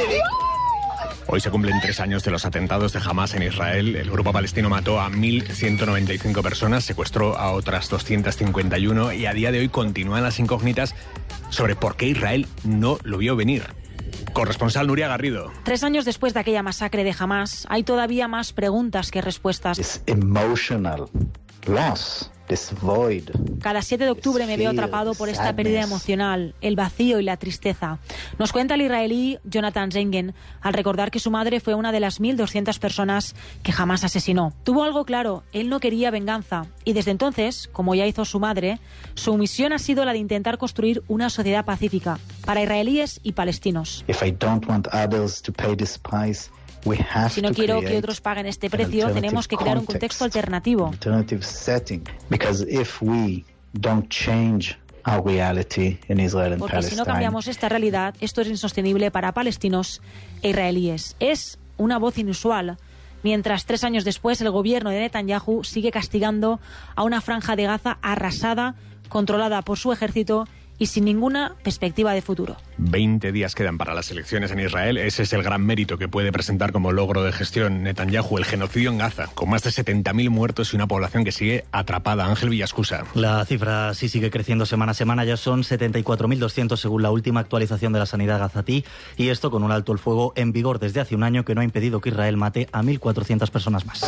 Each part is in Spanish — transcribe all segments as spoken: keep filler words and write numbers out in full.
Hoy se cumplen tres años de los atentados de Hamás en Israel. El grupo palestino mató a mil ciento noventa y cinco personas, secuestró a otras doscientas cincuenta y uno y a día de hoy continúan las incógnitas sobre por qué Israel no lo vio venir. Corresponsal Nuria Garrido. Tres años después de aquella masacre de Hamás, hay todavía más preguntas que respuestas. This emotional loss, this void. Cada siete de octubre me veo atrapado por esta pérdida emocional, el vacío y la tristeza. Nos cuenta el israelí Jonathan Zengen al recordar que su madre fue una de las mil doscientas personas que Hamás asesinó. Tuvo algo claro, él no quería venganza. Y desde entonces, como ya hizo su madre, su misión ha sido la de intentar construir una sociedad pacífica para israelíes y palestinos. If I don't want others to pay this price, we have si no quiero que otros paguen este precio, tenemos que crear un contexto alternativo. Alternative setting, because if we don't change our reality in Israel and Porque Palestine, si no cambiamos esta realidad, esto es insostenible para palestinos e israelíes. Es una voz inusual. Mientras tres años después el gobierno de Netanyahu sigue castigando a una franja de Gaza arrasada, controlada por su ejército y sin ninguna perspectiva de futuro. Veinte días quedan para las elecciones en Israel. Ese es el gran mérito que puede presentar como logro de gestión Netanyahu, el genocidio en Gaza, con más de setenta mil muertos y una población que sigue atrapada. Ángel Villascusa. La cifra sí sigue creciendo semana a semana. Ya son setenta y cuatro mil doscientos según la última actualización de la sanidad gazatí. Y esto con un alto el fuego en vigor desde hace un año que no ha impedido que Israel mate a mil cuatrocientas personas más.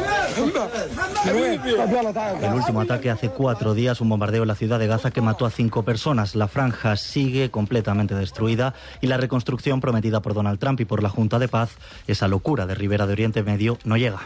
El último ataque hace cuatro días, un bombardeo en la ciudad de Gaza que mató a cinco personas. La franja sigue completamente destruida y la reconstrucción prometida por Donald Trump y por la Junta de Paz, esa locura de Ribera de Oriente Medio, no llega.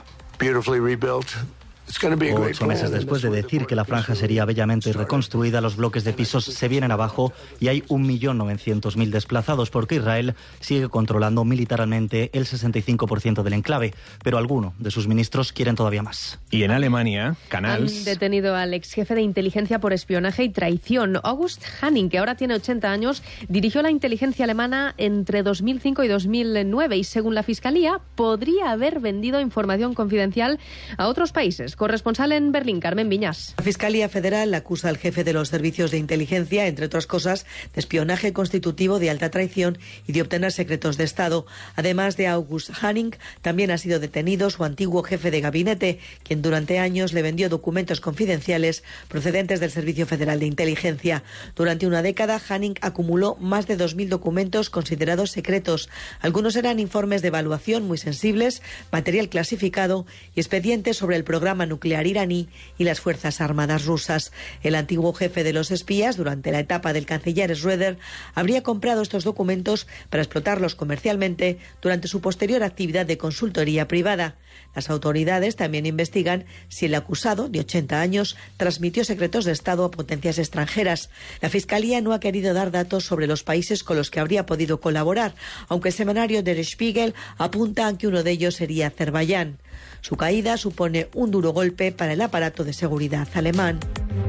Ocho meses después de decir que la franja sería bellamente reconstruida, los bloques de pisos se vienen abajo y hay un millón novecientos mil desplazados porque Israel sigue controlando militarmente el sesenta y cinco por ciento del enclave, pero algunos de sus ministros quieren todavía más. Y en Alemania, Canals... Han detenido al ex jefe de inteligencia por espionaje y traición. August Hanning, que ahora tiene ochenta años, dirigió la inteligencia alemana entre dos mil cinco y dos mil nueve y, según la Fiscalía, podría haber vendido información confidencial a otros países. Corresponsal en Berlín, Carmen Viñas. La Fiscalía Federal acusa al jefe de los servicios de inteligencia, entre otras cosas, de espionaje constitutivo, de alta traición y de obtener secretos de Estado. Además de August Hanning, también ha sido detenido su antiguo jefe de gabinete, quien durante años le vendió documentos confidenciales procedentes del Servicio Federal de Inteligencia. Durante una década, Hanning acumuló más de dos mil documentos considerados secretos. Algunos eran informes de evaluación muy sensibles, material clasificado y expedientes sobre el programa nuclear iraní y las Fuerzas Armadas rusas. El antiguo jefe de los espías, durante la etapa del canciller Schröder, habría comprado estos documentos para explotarlos comercialmente durante su posterior actividad de consultoría privada. Las autoridades también investigan si el acusado, de ochenta años, transmitió secretos de Estado a potencias extranjeras. La Fiscalía no ha querido dar datos sobre los países con los que habría podido colaborar, aunque el semanario Der Spiegel apunta a que uno de ellos sería Azerbaiyán. Su caída supone un duro golpe para el aparato de seguridad alemán.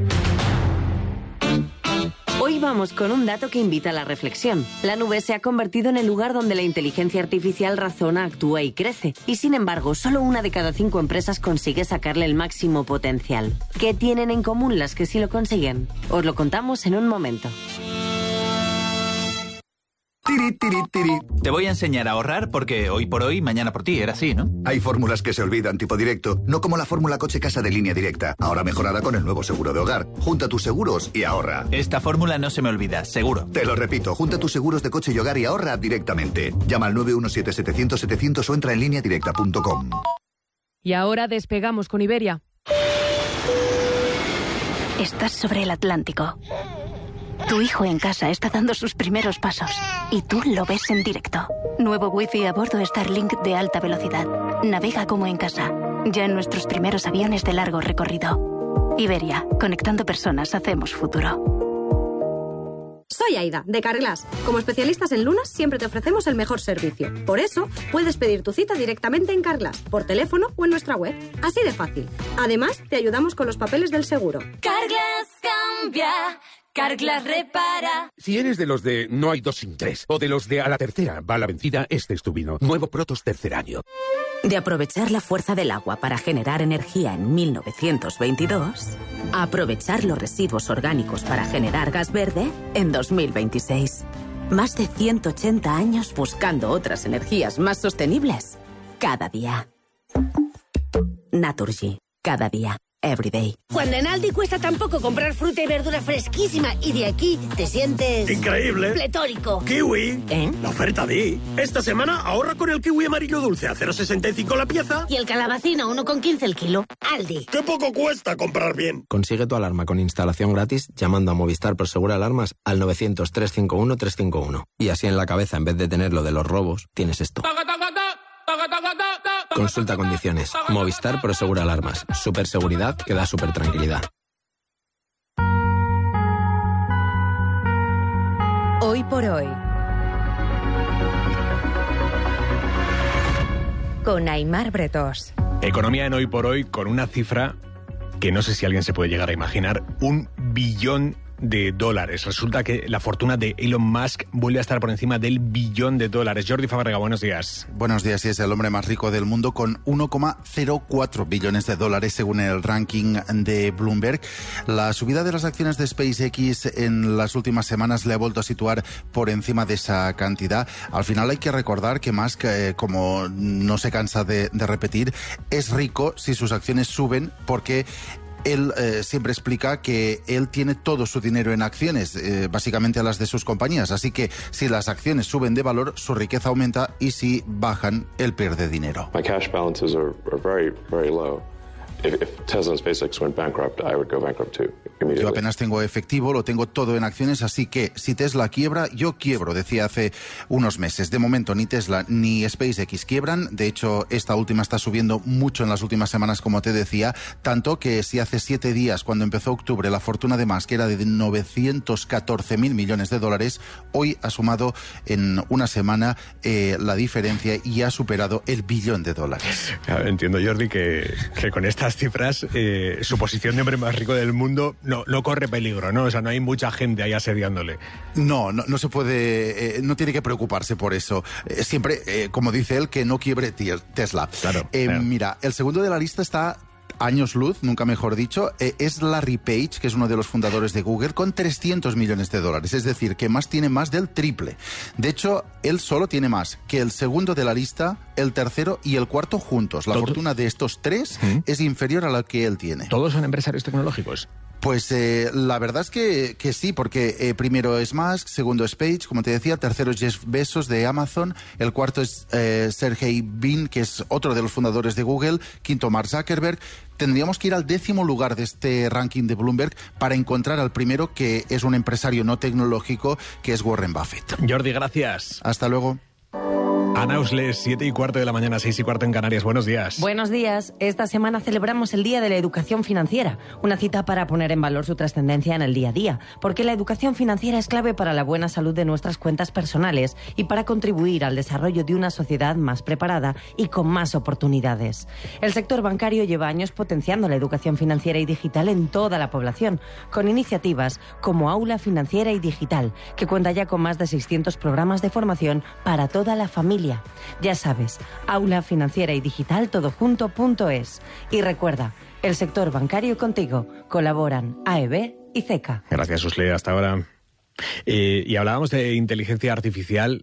Hoy vamos con un dato que invita a la reflexión. La nube se ha convertido en el lugar donde la inteligencia artificial razona, actúa y crece. Y sin embargo, solo una de cada cinco empresas consigue sacarle el máximo potencial. ¿Qué tienen en común las que sí lo consiguen? Os lo contamos en un momento. Tiri, tiri, tiri. Te voy a enseñar a ahorrar porque hoy por hoy, mañana por ti, era así, ¿no? Hay fórmulas que se olvidan tipo directo, no como la fórmula coche-casa de Línea Directa, ahora mejorada con el nuevo seguro de hogar. Junta tus seguros y ahorra. Esta fórmula no se me olvida, seguro. Te lo repito, junta tus seguros de coche y hogar y ahorra directamente. Llama al nueve uno siete setecientos setecientos o entra en línea directa punto com. Y ahora despegamos con Iberia. Estás sobre el Atlántico. Tu hijo en casa está dando sus primeros pasos y tú lo ves en directo. Nuevo wifi a bordo Starlink de alta velocidad. Navega como en casa. Ya en nuestros primeros aviones de largo recorrido. Iberia, conectando personas, hacemos futuro. Soy Aida, de Carglass. Como especialistas en lunas, siempre te ofrecemos el mejor servicio. Por eso, puedes pedir tu cita directamente en Carglass, por teléfono o en nuestra web. Así de fácil. Además, te ayudamos con los papeles del seguro. Carglass cambia. Carglass repara. Si eres de los de no hay dos sin tres, o de los de a la tercera va la vencida, este es tu vino. Nuevo Protos tercer año. De aprovechar la fuerza del agua para generar energía en mil novecientos veintidós, a aprovechar los residuos orgánicos para generar gas verde en dos mil veintiséis. Más de ciento ochenta años buscando otras energías más sostenibles. Cada día. Naturgy. Cada día. Everyday. Cuando en Aldi cuesta tan poco comprar fruta y verdura fresquísima y de aquí te sientes... ¡increíble! ¡Pletórico! ¡Kiwi! ¿Eh? La oferta Di. Esta semana ahorra con el kiwi amarillo dulce a cero coma sesenta y cinco la pieza. Y el calabacín a uno coma quince el kilo. Aldi. ¡Qué poco cuesta comprar bien! Consigue tu alarma con instalación gratis llamando a Movistar Prosegur Alarmas al novecientos, trescientos cincuenta y uno, trescientos cincuenta y uno. Y así en la cabeza, en vez de tener lo de los robos, tienes esto. Consulta condiciones. Movistar Prosegur Alarmas. Superseguridad que da super tranquilidad. Hoy por hoy. Con Aimar Bretós. Economía en Hoy por Hoy con una cifra que no sé si alguien se puede llegar a imaginar. Un billón de dólares. Resulta que la fortuna de Elon Musk vuelve a estar por encima del billón de dólares. Jordi Fábrega, buenos días. Buenos días, y es el hombre más rico del mundo con uno coma cero cuatro billones de dólares según el ranking de Bloomberg. La subida de las acciones de SpaceX en las últimas semanas le ha vuelto a situar por encima de esa cantidad. Al final hay que recordar que Musk, eh, como no se cansa de, de repetir, es rico si sus acciones suben porque él eh, siempre explica que él tiene todo su dinero en acciones, eh, básicamente a las de sus compañías. Así que si las acciones suben de valor, su riqueza aumenta, y si bajan, él pierde dinero. My cash balances are, are very, very low. If, if Tesla and SpaceX went bankrupt, I would go bankrupt too. Yo apenas tengo efectivo, lo tengo todo en acciones, así que si Tesla quiebra, yo quiebro, decía hace unos meses. De momento ni Tesla ni SpaceX quiebran. De hecho, esta última está subiendo mucho en las últimas semanas, como te decía, tanto que si hace siete días, cuando empezó octubre, la fortuna de Musk era de novecientos catorce mil millones de dólares, hoy ha sumado en una semana eh, la diferencia y ha superado el billón de dólares. Claro, entiendo, Jordi, que, que con estas cifras eh, su posición de hombre más rico del mundo no, no corre peligro, ¿no? O sea, no hay mucha gente ahí asediándole. No, no, no se puede, eh, no tiene que preocuparse por eso. Eh, siempre, eh, como dice él, que no quiebre Tesla. Claro, eh, claro. Mira, el segundo de la lista está años luz, nunca mejor dicho, eh, es Larry Page, que es uno de los fundadores de Google, con trescientos millones de dólares. Es decir, que más tiene más del triple. De hecho, él solo tiene más que el segundo de la lista, el tercero y el cuarto juntos. La ¿Todo? fortuna de estos tres ¿Mm? es inferior a la que él tiene. ¿Todos son empresarios tecnológicos? Pues eh, la verdad es que, que sí, porque eh, primero es Musk, segundo es Page, como te decía, tercero es Jeff Bezos de Amazon, el cuarto es eh, Sergey Brin, que es otro de los fundadores de Google, quinto Mark Zuckerberg. Tendríamos que ir al décimo lugar de este ranking de Bloomberg para encontrar al primero, que es un empresario no tecnológico, que es Warren Buffett. Jordi, gracias. Hasta luego. Ana Usles, siete y cuarto de la mañana, seis y cuarto en Canarias. Buenos días. Buenos días. Esta semana celebramos el Día de la Educación Financiera, una cita para poner en valor su trascendencia en el día a día, porque la educación financiera es clave para la buena salud de nuestras cuentas personales y para contribuir al desarrollo de una sociedad más preparada y con más oportunidades. El sector bancario lleva años potenciando la educación financiera y digital en toda la población, con iniciativas como Aula Financiera y Digital, que cuenta ya con más de seiscientos programas de formación para toda la familia. Ya sabes, Aula Financiera y Digital todo junto punto es. Y recuerda, el sector bancario contigo. Colaboran A E B y C E C A. Gracias, Usle. Hasta ahora. Eh, y hablábamos de inteligencia artificial.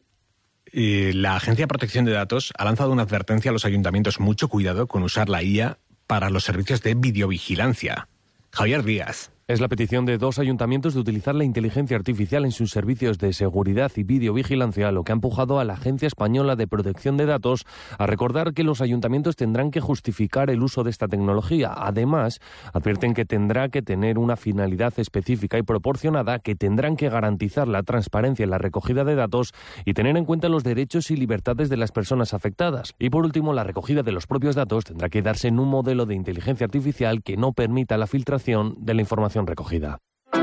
Eh, la Agencia de Protección de Datos ha lanzado una advertencia a los ayuntamientos. Mucho cuidado con usar la I A para los servicios de videovigilancia. Javier Díaz. Es la petición de dos ayuntamientos de utilizar la inteligencia artificial en sus servicios de seguridad y videovigilancia, lo que ha empujado a la Agencia Española de Protección de Datos a recordar que los ayuntamientos tendrán que justificar el uso de esta tecnología. Además, advierten que tendrá que tener una finalidad específica y proporcionada, que tendrán que garantizar la transparencia en la recogida de datos y tener en cuenta los derechos y libertades de las personas afectadas. Y por último, la recogida de los propios datos tendrá que darse en un modelo de inteligencia artificial que no permita la filtración de la información recogida.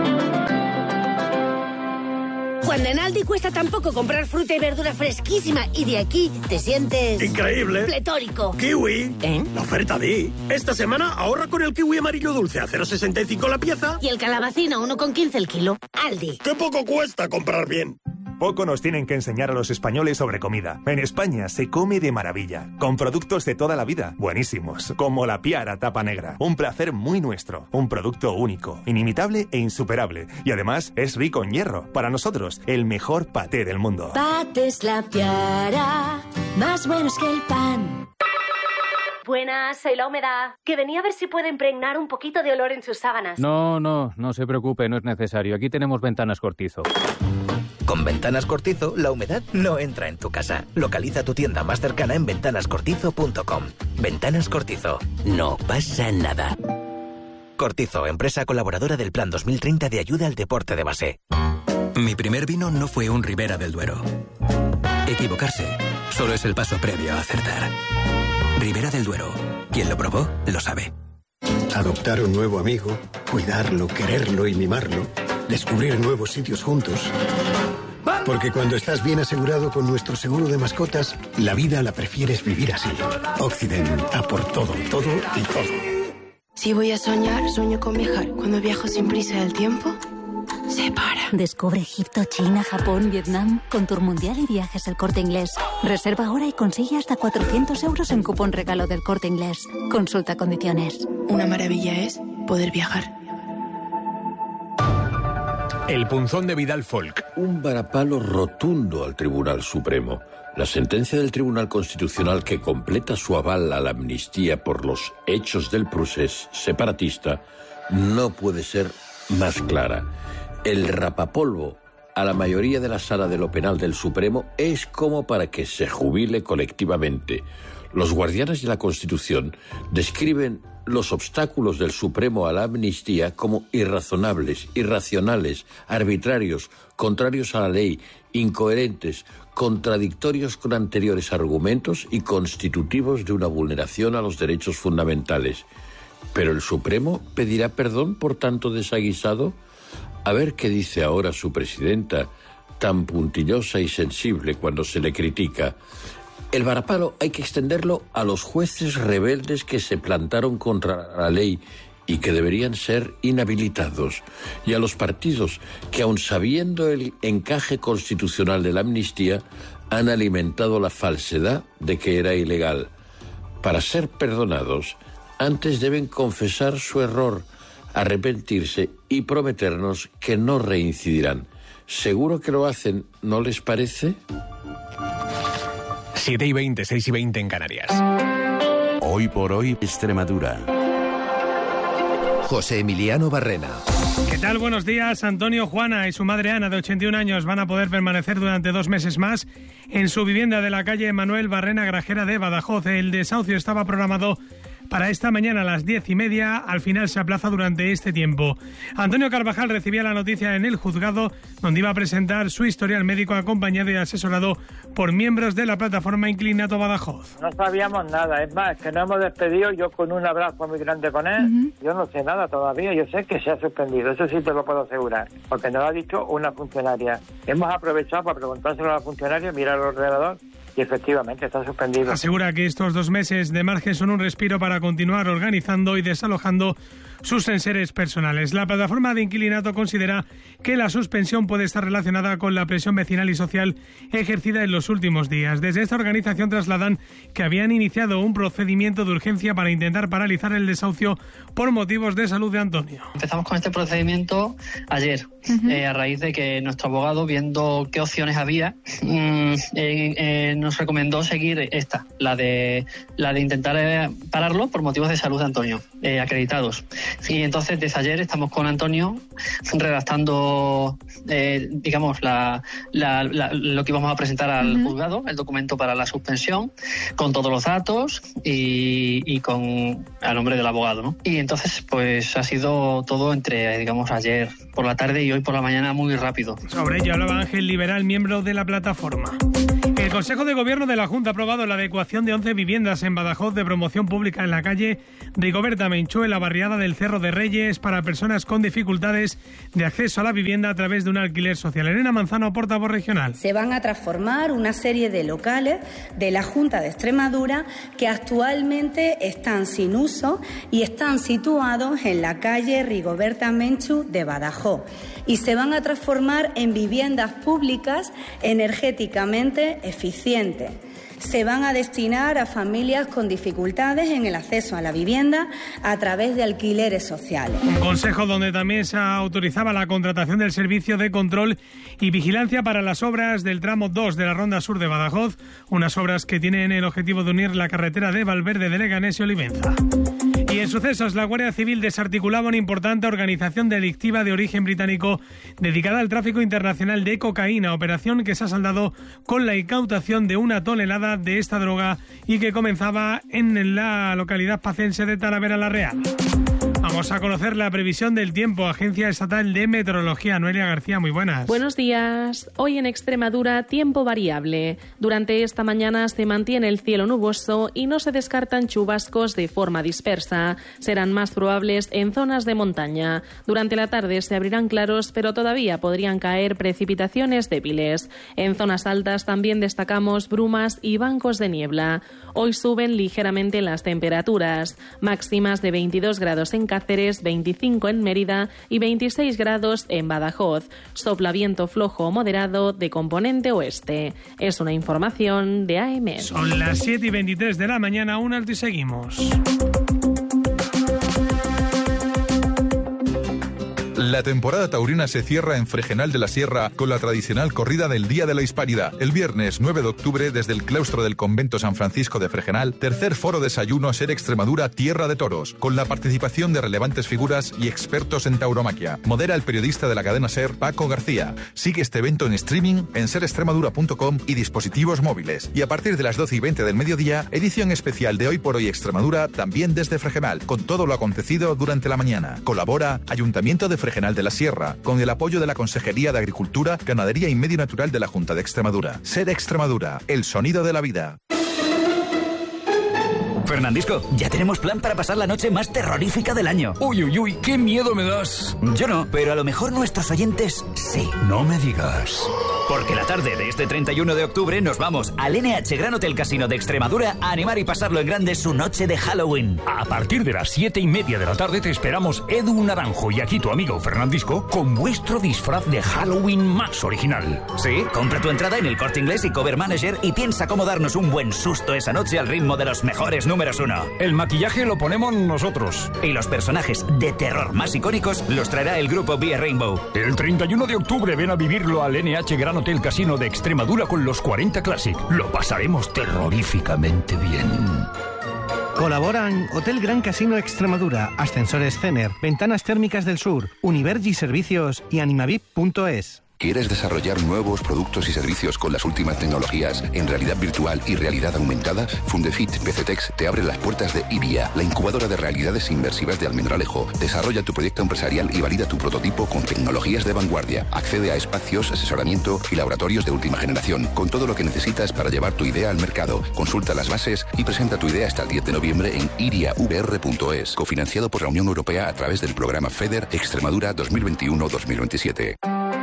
Cuando en Aldi cuesta tan poco comprar fruta y verdura fresquísima y de aquí te sientes... ¡increíble! ¡Pletórico! ¡Kiwi! ¿Eh? La oferta Di. Esta semana ahorra con el kiwi amarillo dulce a cero coma sesenta y cinco la pieza. Y el calabacín a uno coma quince el kilo. Aldi. ¡Qué poco cuesta comprar bien! Poco nos tienen que enseñar a los españoles sobre comida. En España se come de maravilla, con productos de toda la vida, buenísimos, como la Piara tapa negra. Un placer muy nuestro, un producto único, inimitable e insuperable. Y además es rico en hierro. Para nosotros, el mejor paté del mundo. Patés La Piara, más buenos que el pan. Buenas, soy La Humedad, que venía a ver si puede impregnar un poquito de olor en sus sábanas. No, no, no se preocupe, no es necesario. Aquí tenemos Ventanas Cortizo. Con Ventanas Cortizo, la humedad no entra en tu casa. Localiza tu tienda más cercana en ventanas cortizo punto com. Ventanas Cortizo. No pasa nada. Cortizo, empresa colaboradora del Plan dos mil treinta de ayuda al deporte de base. Mi primer vino no fue un Ribera del Duero. Equivocarse solo es el paso previo a acertar. Ribera del Duero. Quien lo probó, lo sabe. Adoptar un nuevo amigo, cuidarlo, quererlo y mimarlo. Descubrir nuevos sitios juntos. Porque cuando estás bien asegurado con nuestro seguro de mascotas, la vida la prefieres vivir así. Occident, a por todo, todo y todo. Si voy a soñar, sueño con viajar. Cuando viajo sin prisa del tiempo, se para. Descubre Egipto, China, Japón, Vietnam con Tour Mundial y Viajes El Corte Inglés. Reserva ahora y consigue hasta cuatrocientos euros en cupón regalo del Corte Inglés. Consulta condiciones. Una maravilla es poder viajar. El punzón de Vidal Folk. Un varapalo rotundo al Tribunal Supremo. La sentencia del Tribunal Constitucional que completa su aval a la amnistía por los hechos del procés separatista no puede ser más clara. El rapapolvo a la mayoría de la sala de lo penal del Supremo es como para que se jubile colectivamente. Los guardianes de la Constitución describen los obstáculos del Supremo a la amnistía como irrazonables, irracionales, arbitrarios, contrarios a la ley, incoherentes, contradictorios con anteriores argumentos y constitutivos de una vulneración a los derechos fundamentales. ¿Pero el Supremo pedirá perdón por tanto desaguisado? A ver qué dice ahora su presidenta, tan puntillosa y sensible cuando se le critica. El varapalo hay que extenderlo a los jueces rebeldes que se plantaron contra la ley y que deberían ser inhabilitados, y a los partidos que, aun sabiendo el encaje constitucional de la amnistía, han alimentado la falsedad de que era ilegal. Para ser perdonados, antes deben confesar su error, arrepentirse y prometernos que no reincidirán. ¿Seguro que lo hacen, no les parece? siete y veinte, seis y veinte en Canarias. Hoy por hoy, Extremadura. José Emiliano Barrena. ¿Qué tal? Buenos días. Antonio, Juana y su madre Ana, de ochenta y un años, van a poder permanecer durante dos meses más en su vivienda de la calle Manuel Barrena Grajera de Badajoz. El desahucio estaba programado para esta mañana a las diez y media, al final se aplaza durante este tiempo. Antonio Carvajal recibía la noticia en el juzgado, donde iba a presentar su historial médico acompañado y asesorado por miembros de la plataforma Inclinato Badajoz. No sabíamos nada, es más, que nos hemos despedido, yo con un abrazo muy grande con él, uh-huh. Yo no sé nada todavía, yo sé que se ha suspendido, eso sí te lo puedo asegurar, porque nos lo ha dicho una funcionaria. Hemos aprovechado para preguntárselo a la funcionaria, mirar el ordenador, y efectivamente está suspendido. Asegura que estos dos meses de margen son un respiro para continuar organizando y desalojando sus enseres personales. La plataforma de Inquilinato considera que la suspensión puede estar relacionada con la presión vecinal y social ejercida en los últimos días. Desde esta organización trasladan que habían iniciado un procedimiento de urgencia para intentar paralizar el desahucio por motivos de salud de Antonio. Empezamos con este procedimiento ayer, uh-huh. eh, a raíz de que nuestro abogado, viendo qué opciones había, mmm, eh, eh, nos recomendó seguir esta, la de la de intentar eh, pararlo por motivos de salud de Antonio, eh, acreditados. Y entonces desde ayer estamos con Antonio redactando, eh, digamos, la, la, la, lo que íbamos a presentar al uh-huh. juzgado, el documento para la suspensión, con todos los datos y, y con a nombre del abogado, ¿no? Y entonces, pues ha sido todo entre, digamos, ayer por la tarde y hoy por la mañana muy rápido. Sobre ello hablaba Ángel Liberal, miembro de la plataforma. El Consejo de Gobierno de la Junta ha aprobado la adecuación de once viviendas en Badajoz de promoción pública en la calle Rigoberta Menchú, en la barriada del Cerro de Reyes, para personas con dificultades de acceso a la vivienda a través de un alquiler social. Elena Manzano, portavoz regional. Se van a transformar una serie de locales de la Junta de Extremadura que actualmente están sin uso y están situados en la calle Rigoberta Menchú de Badajoz. y se van a transformar en viviendas públicas energéticamente eficientes. Se van a destinar a familias con dificultades en el acceso a la vivienda a través de alquileres sociales. Un consejo donde también se autorizaba la contratación del servicio de control y vigilancia para las obras del tramo dos de la Ronda Sur de Badajoz, unas obras que tienen el objetivo de unir la carretera de Valverde de Leganés y Olivenza. Y en sucesos, la Guardia Civil desarticulaba una importante organización delictiva de origen británico dedicada al tráfico internacional de cocaína, operación que se ha saldado con la incautación de una tonelada de esta droga y que comenzaba en la localidad pacense de Talavera la Real. Vamos a conocer la previsión del tiempo. Agencia Estatal de Meteorología. Noelia García, muy buenas. Buenos días. Hoy en Extremadura, tiempo variable. Durante esta mañana se mantiene el cielo nuboso y no se descartan chubascos de forma dispersa. Serán más probables en zonas de montaña. Durante la tarde se abrirán claros, pero todavía podrían caer precipitaciones débiles. En zonas altas también destacamos brumas y bancos de niebla. Hoy suben ligeramente las temperaturas, máximas de veintidós grados en Cáceres, veinticinco en Mérida y veintiséis grados en Badajoz. Sopla viento flojo o moderado de componente oeste. Es una información de A M. Son las siete y veintitrés de la mañana, un alto y seguimos. La temporada taurina se cierra en Fregenal de la Sierra con la tradicional corrida del Día de la Hispanidad. El viernes nueve de octubre, desde el claustro del Convento San Francisco de Fregenal, tercer foro desayuno Ser Extremadura Tierra de Toros, con la participación de relevantes figuras y expertos en tauromaquia. Modera el periodista de la cadena SER, Paco García. Sigue este evento en streaming en ser extremadura punto com y dispositivos móviles. Y a partir de las doce y veinte del mediodía, edición especial de Hoy por Hoy Extremadura, también desde Fregenal, con todo lo acontecido durante la mañana. Colabora Ayuntamiento de Fregenal de la Sierra, con el apoyo de la Consejería de Agricultura, Ganadería y Medio Natural de la Junta de Extremadura. Ser Extremadura, el sonido de la vida. Fernandisco, ya tenemos plan para pasar la noche más terrorífica del año. Uy, uy, uy, qué miedo me das. Yo no, pero a lo mejor nuestros oyentes sí. No me digas. Porque la tarde de este treinta y uno de octubre nos vamos al N H Gran Hotel Casino de Extremadura a animar y pasarlo en grande su noche de Halloween. A partir de las siete y media de la tarde te esperamos Edu Naranjo y aquí tu amigo Fernandisco con vuestro disfraz de Halloween más original. Sí, compra tu entrada en el Corte Inglés y Cover Manager y piensa cómo darnos un buen susto esa noche al ritmo de los mejores números uno. El maquillaje lo ponemos nosotros. Y los personajes de terror más icónicos los traerá el grupo Vía Rainbow. El treinta y uno de octubre ven a vivirlo al N H Gran Hotel Casino de Extremadura con los cuarenta Classic. Lo pasaremos terroríficamente bien. Colaboran Hotel Gran Casino Extremadura, Ascensores Cener, Ventanas Térmicas del Sur, Univergi Servicios y Animavip punto es. ¿Quieres desarrollar nuevos productos y servicios con las últimas tecnologías en realidad virtual y realidad aumentada? Fundefit P C Tex te abre las puertas de IBIA, la incubadora de realidades inmersivas de Almendralejo. Desarrolla tu proyecto empresarial y valida tu prototipo con tecnologías de vanguardia. Accede a espacios, asesoramiento y laboratorios de última generación, con todo lo que necesitas para llevar tu idea al mercado. Consulta las bases y presenta tu idea hasta el diez de noviembre en iria v r punto es, cofinanciado por la Unión Europea a través del programa FEDER Extremadura dos mil veintiuno dos mil veintisiete.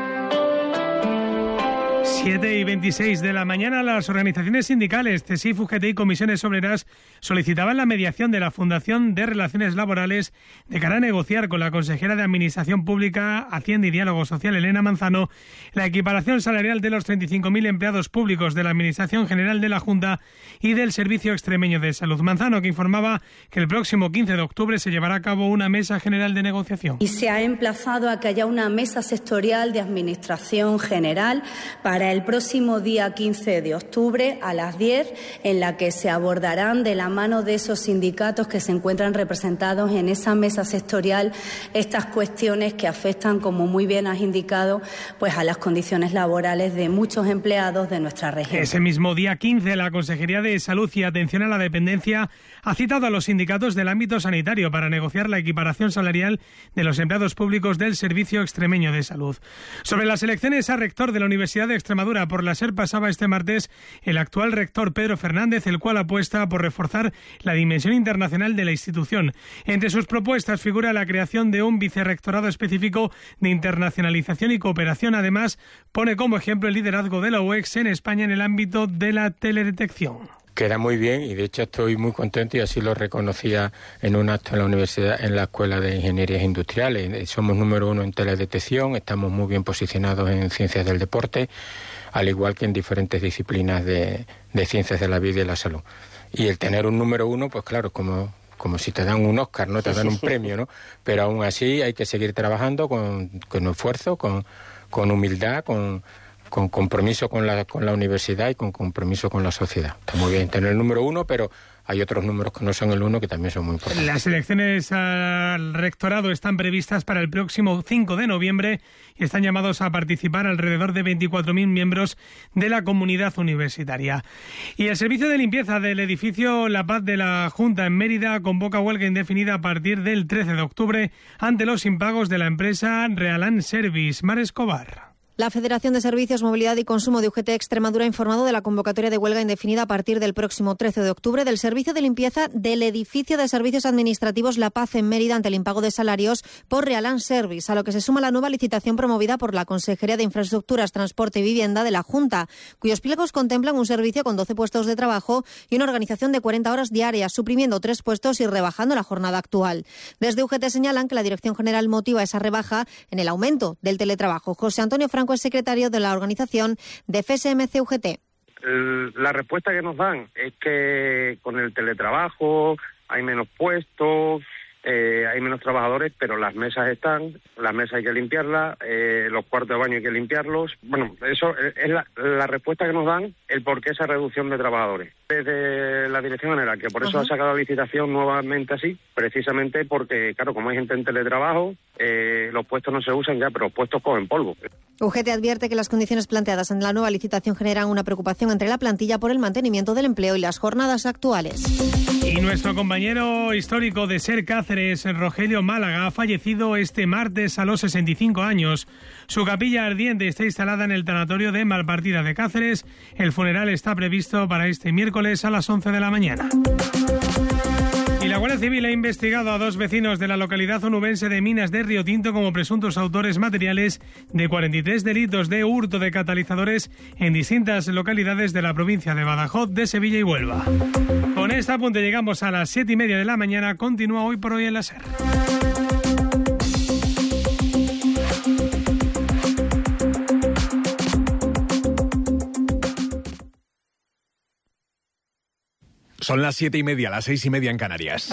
siete y veintiséis de la mañana, las organizaciones sindicales CESIF, U G T y Comisiones Obreras solicitaban la mediación de la Fundación de Relaciones Laborales de cara a negociar con la consejera de Administración Pública, Hacienda y Diálogo Social, Elena Manzano, la equiparación salarial de los treinta y cinco mil empleados públicos de la Administración General de la Junta y del Servicio Extremeño de Salud. Manzano, que informaba que el próximo quince de octubre se llevará a cabo una mesa general de negociación. Y se ha emplazado a que haya una mesa sectorial de Administración General para el próximo día quince de octubre a las diez, en la que se abordarán de la mano de esos sindicatos que se encuentran representados en esa mesa sectorial estas cuestiones que afectan, como muy bien has indicado, pues a las condiciones laborales de muchos empleados de nuestra región. Ese mismo día quince, la Consejería de Salud y Atención a la Dependencia ha citado a los sindicatos del ámbito sanitario para negociar la equiparación salarial de los empleados públicos del Servicio Extremeño de Salud. Sobre las elecciones a rector de la Universidad de Extremadura por la SER pasaba este martes el actual rector Pedro Fernández, el cual apuesta por reforzar la dimensión internacional de la institución. Entre sus propuestas figura la creación de un vicerrectorado específico de internacionalización y cooperación. Además, pone como ejemplo el liderazgo de la U E X en España en el ámbito de la teledetección. Queda muy bien y de hecho estoy muy contento y así lo reconocía en un acto en la universidad, en la Escuela de Ingenierías Industriales. Somos número uno en teledetección, estamos muy bien posicionados en ciencias del deporte, al igual que en diferentes disciplinas de, de ciencias de la vida y la salud. Y el tener un número uno, pues claro, como, como si te dan un Oscar, no te dan un premio, ¿no? Pero aún así hay que seguir trabajando con, con esfuerzo, con, con humildad, con... con compromiso con la, con la universidad y con compromiso con la sociedad. Está muy bien tener el número uno, pero hay otros números que no son el uno que también son muy importantes. Las elecciones al rectorado están previstas para el próximo cinco de noviembre y están llamados a participar alrededor de veinticuatro mil miembros de la comunidad universitaria. Y el servicio de limpieza del edificio La Paz de la Junta en Mérida convoca huelga indefinida a partir del trece de octubre ante los impagos de la empresa Realan Service. Mar Escobar. La Federación de Servicios, Movilidad y Consumo de U G T Extremadura ha informado de la convocatoria de huelga indefinida a partir del próximo trece de octubre del servicio de limpieza del edificio de servicios administrativos La Paz en Mérida ante el impago de salarios por Realan Service, a lo que se suma la nueva licitación promovida por la Consejería de Infraestructuras, Transporte y Vivienda de la Junta, cuyos pliegos contemplan un servicio con doce puestos de trabajo y una organización de cuarenta horas diarias, suprimiendo tres puestos y rebajando la jornada actual. Desde U G T señalan que la Dirección General motiva esa rebaja en el aumento del teletrabajo. José Antonio Franco es secretario de la organización de F S M C U G T. La respuesta que nos dan es que con el teletrabajo hay menos puestos, eh, hay menos trabajadores, pero las mesas están, las mesas hay que limpiarlas, eh, los cuartos de baño hay que limpiarlos. Bueno, eso es la, la respuesta que nos dan, el por qué esa reducción de trabajadores. Desde la Dirección General, que por eso uh-huh. ha sacado la licitación nuevamente así, precisamente porque, claro, como hay gente en teletrabajo, eh, los puestos no se usan ya, pero los puestos cogen polvo. U G T advierte que las condiciones planteadas en la nueva licitación generan una preocupación entre la plantilla por el mantenimiento del empleo y las jornadas actuales. Y nuestro compañero histórico de SER Cáceres, Rogelio Málaga, ha fallecido este martes a los sesenta y cinco años. Su capilla ardiente está instalada en el tanatorio de Malpartida de Cáceres. El funeral está previsto para este miércoles a las once de la mañana. Y la Guardia Civil ha investigado a dos vecinos de la localidad onubense de Minas de Río Tinto como presuntos autores materiales de cuarenta y tres delitos de hurto de catalizadores en distintas localidades de la provincia de Badajoz, de Sevilla y Huelva. Con este apunte llegamos a las siete y media de la mañana. Continúa Hoy por Hoy en la SER. Son las siete y media, las seis y media en Canarias.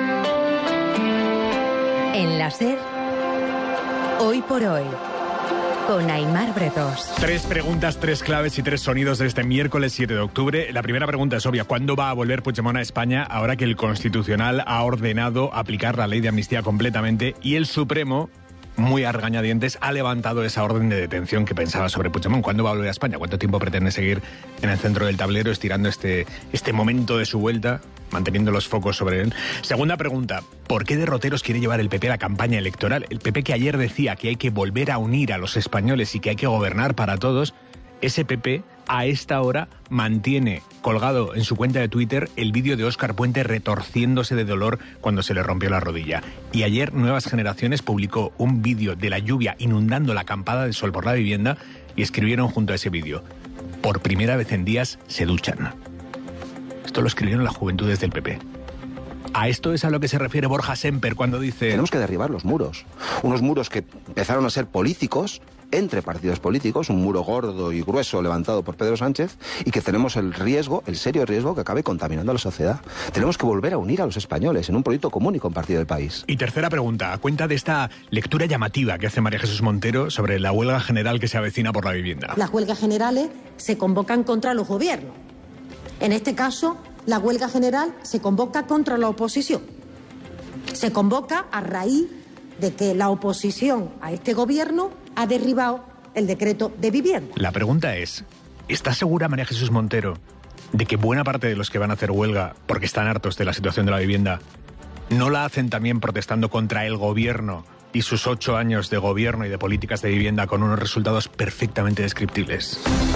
En la SER, Hoy por Hoy, con Aimar Bretos. Tres preguntas, tres claves y tres sonidos de este miércoles siete de octubre. La primera pregunta es obvia. ¿Cuándo va a volver Puigdemont a España ahora que el Constitucional ha ordenado aplicar la ley de amnistía completamente y el Supremo, muy a regañadientes, ha levantado esa orden de detención que pensaba sobre Puigdemont? ¿Cuándo va a volver a España? ¿Cuánto tiempo pretende seguir en el centro del tablero estirando este, este momento de su vuelta, manteniendo los focos sobre él? Segunda pregunta, ¿por qué derroteros quiere llevar el P P a la campaña electoral? El P P que ayer decía que hay que volver a unir a los españoles y que hay que gobernar para todos, ese P P a esta hora mantiene colgado en su cuenta de Twitter el vídeo de Óscar Puente retorciéndose de dolor cuando se le rompió la rodilla. Y ayer Nuevas Generaciones publicó un vídeo de la lluvia inundando la acampada de Sol por la Vivienda y escribieron junto a ese vídeo: por primera vez en días se duchan. Esto lo escribieron las juventudes del P P. A esto es a lo que se refiere Borja Semper cuando dice: tenemos que derribar los muros. Unos muros que empezaron a ser políticos, entre partidos políticos, un muro gordo y grueso levantado por Pedro Sánchez, y que tenemos el riesgo, el serio riesgo, que acabe contaminando a la sociedad. Tenemos que volver a unir a los españoles en un proyecto común y compartido del país. Y tercera pregunta, a cuenta de esta lectura llamativa que hace María Jesús Montero sobre la huelga general que se avecina por la vivienda. Las huelgas generales se convocan contra los gobiernos. En este caso, la huelga general se convoca contra la oposición. Se convoca a raíz de que la oposición a este gobierno ha derribado el decreto de vivienda. La pregunta es, ¿está segura María Jesús Montero de que buena parte de los que van a hacer huelga porque están hartos de la situación de la vivienda no la hacen también protestando contra el gobierno y sus ocho años de gobierno y de políticas de vivienda con unos resultados perfectamente descriptibles?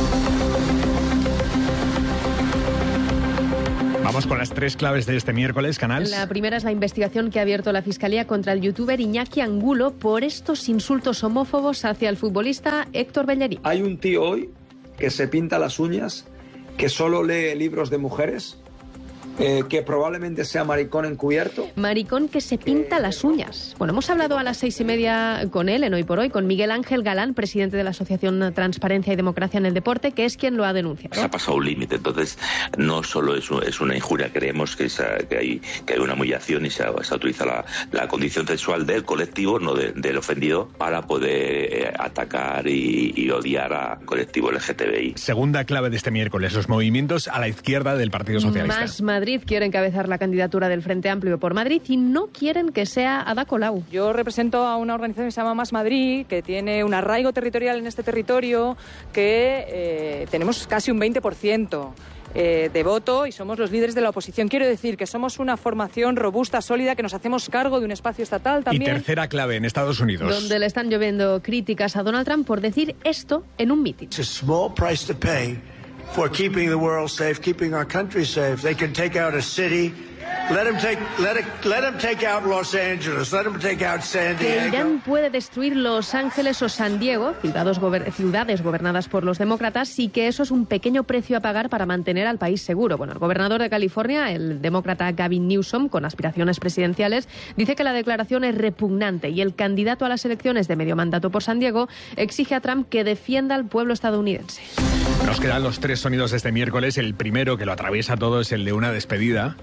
Vamos con las tres claves de este miércoles, Canals. La primera es la investigación que ha abierto la Fiscalía contra el youtuber Iñaki Angulo por estos insultos homófobos hacia el futbolista Héctor Bellerín. Hay un tío hoy que se pinta las uñas que solo lee libros de mujeres, eh, que probablemente sea maricón encubierto. Maricón que se pinta las uñas. Bueno, hemos hablado a las seis y media con él, en Hoy por Hoy, con Miguel Ángel Galán, presidente de la Asociación Transparencia y Democracia en el Deporte, que es quien lo ha denunciado. Se ha pasado un límite, entonces no solo es, es una injuria, creemos que, esa, que, hay, que hay una humillación y se, se utiliza la, la condición sexual del colectivo, no de, del ofendido, para poder eh, atacar y, y odiar al colectivo L G T B I. Segunda clave de este miércoles, los movimientos a la izquierda del Partido Socialista. Más Madrid quiere encabezar la candidatura del Frente Amplio por Madrid y no quieren que sea Ada Colau. Yo represento a una organización que se llama Más Madrid, que tiene un arraigo territorial en este territorio, que eh, tenemos casi un veinte por ciento. Eh, de voto y somos los líderes de la oposición. Quiero decir que somos una formación robusta, sólida, que nos hacemos cargo de un espacio estatal también. Y tercera clave en Estados Unidos. Donde le están lloviendo críticas a Donald Trump por decir esto en un mitin. It's a small price to pay for keeping the world safe, keeping our country safe. They can take out a city. Let them take, let it, let them take out Los Angeles. Let them take out San Diego. Que Irán puede destruir Los Ángeles o San Diego, ciudades, gober- ciudades gobernadas por los demócratas, y que eso es un pequeño precio a pagar para mantener al país seguro. Bueno, el gobernador de California, el demócrata Gavin Newsom, con aspiraciones presidenciales, dice que la declaración es repugnante y el candidato a las elecciones de medio mandato por San Diego exige a Trump que defienda al pueblo estadounidense. Nos quedan los tres sonidos de este miércoles. El primero, que lo atraviesa todo, es el de una despedida.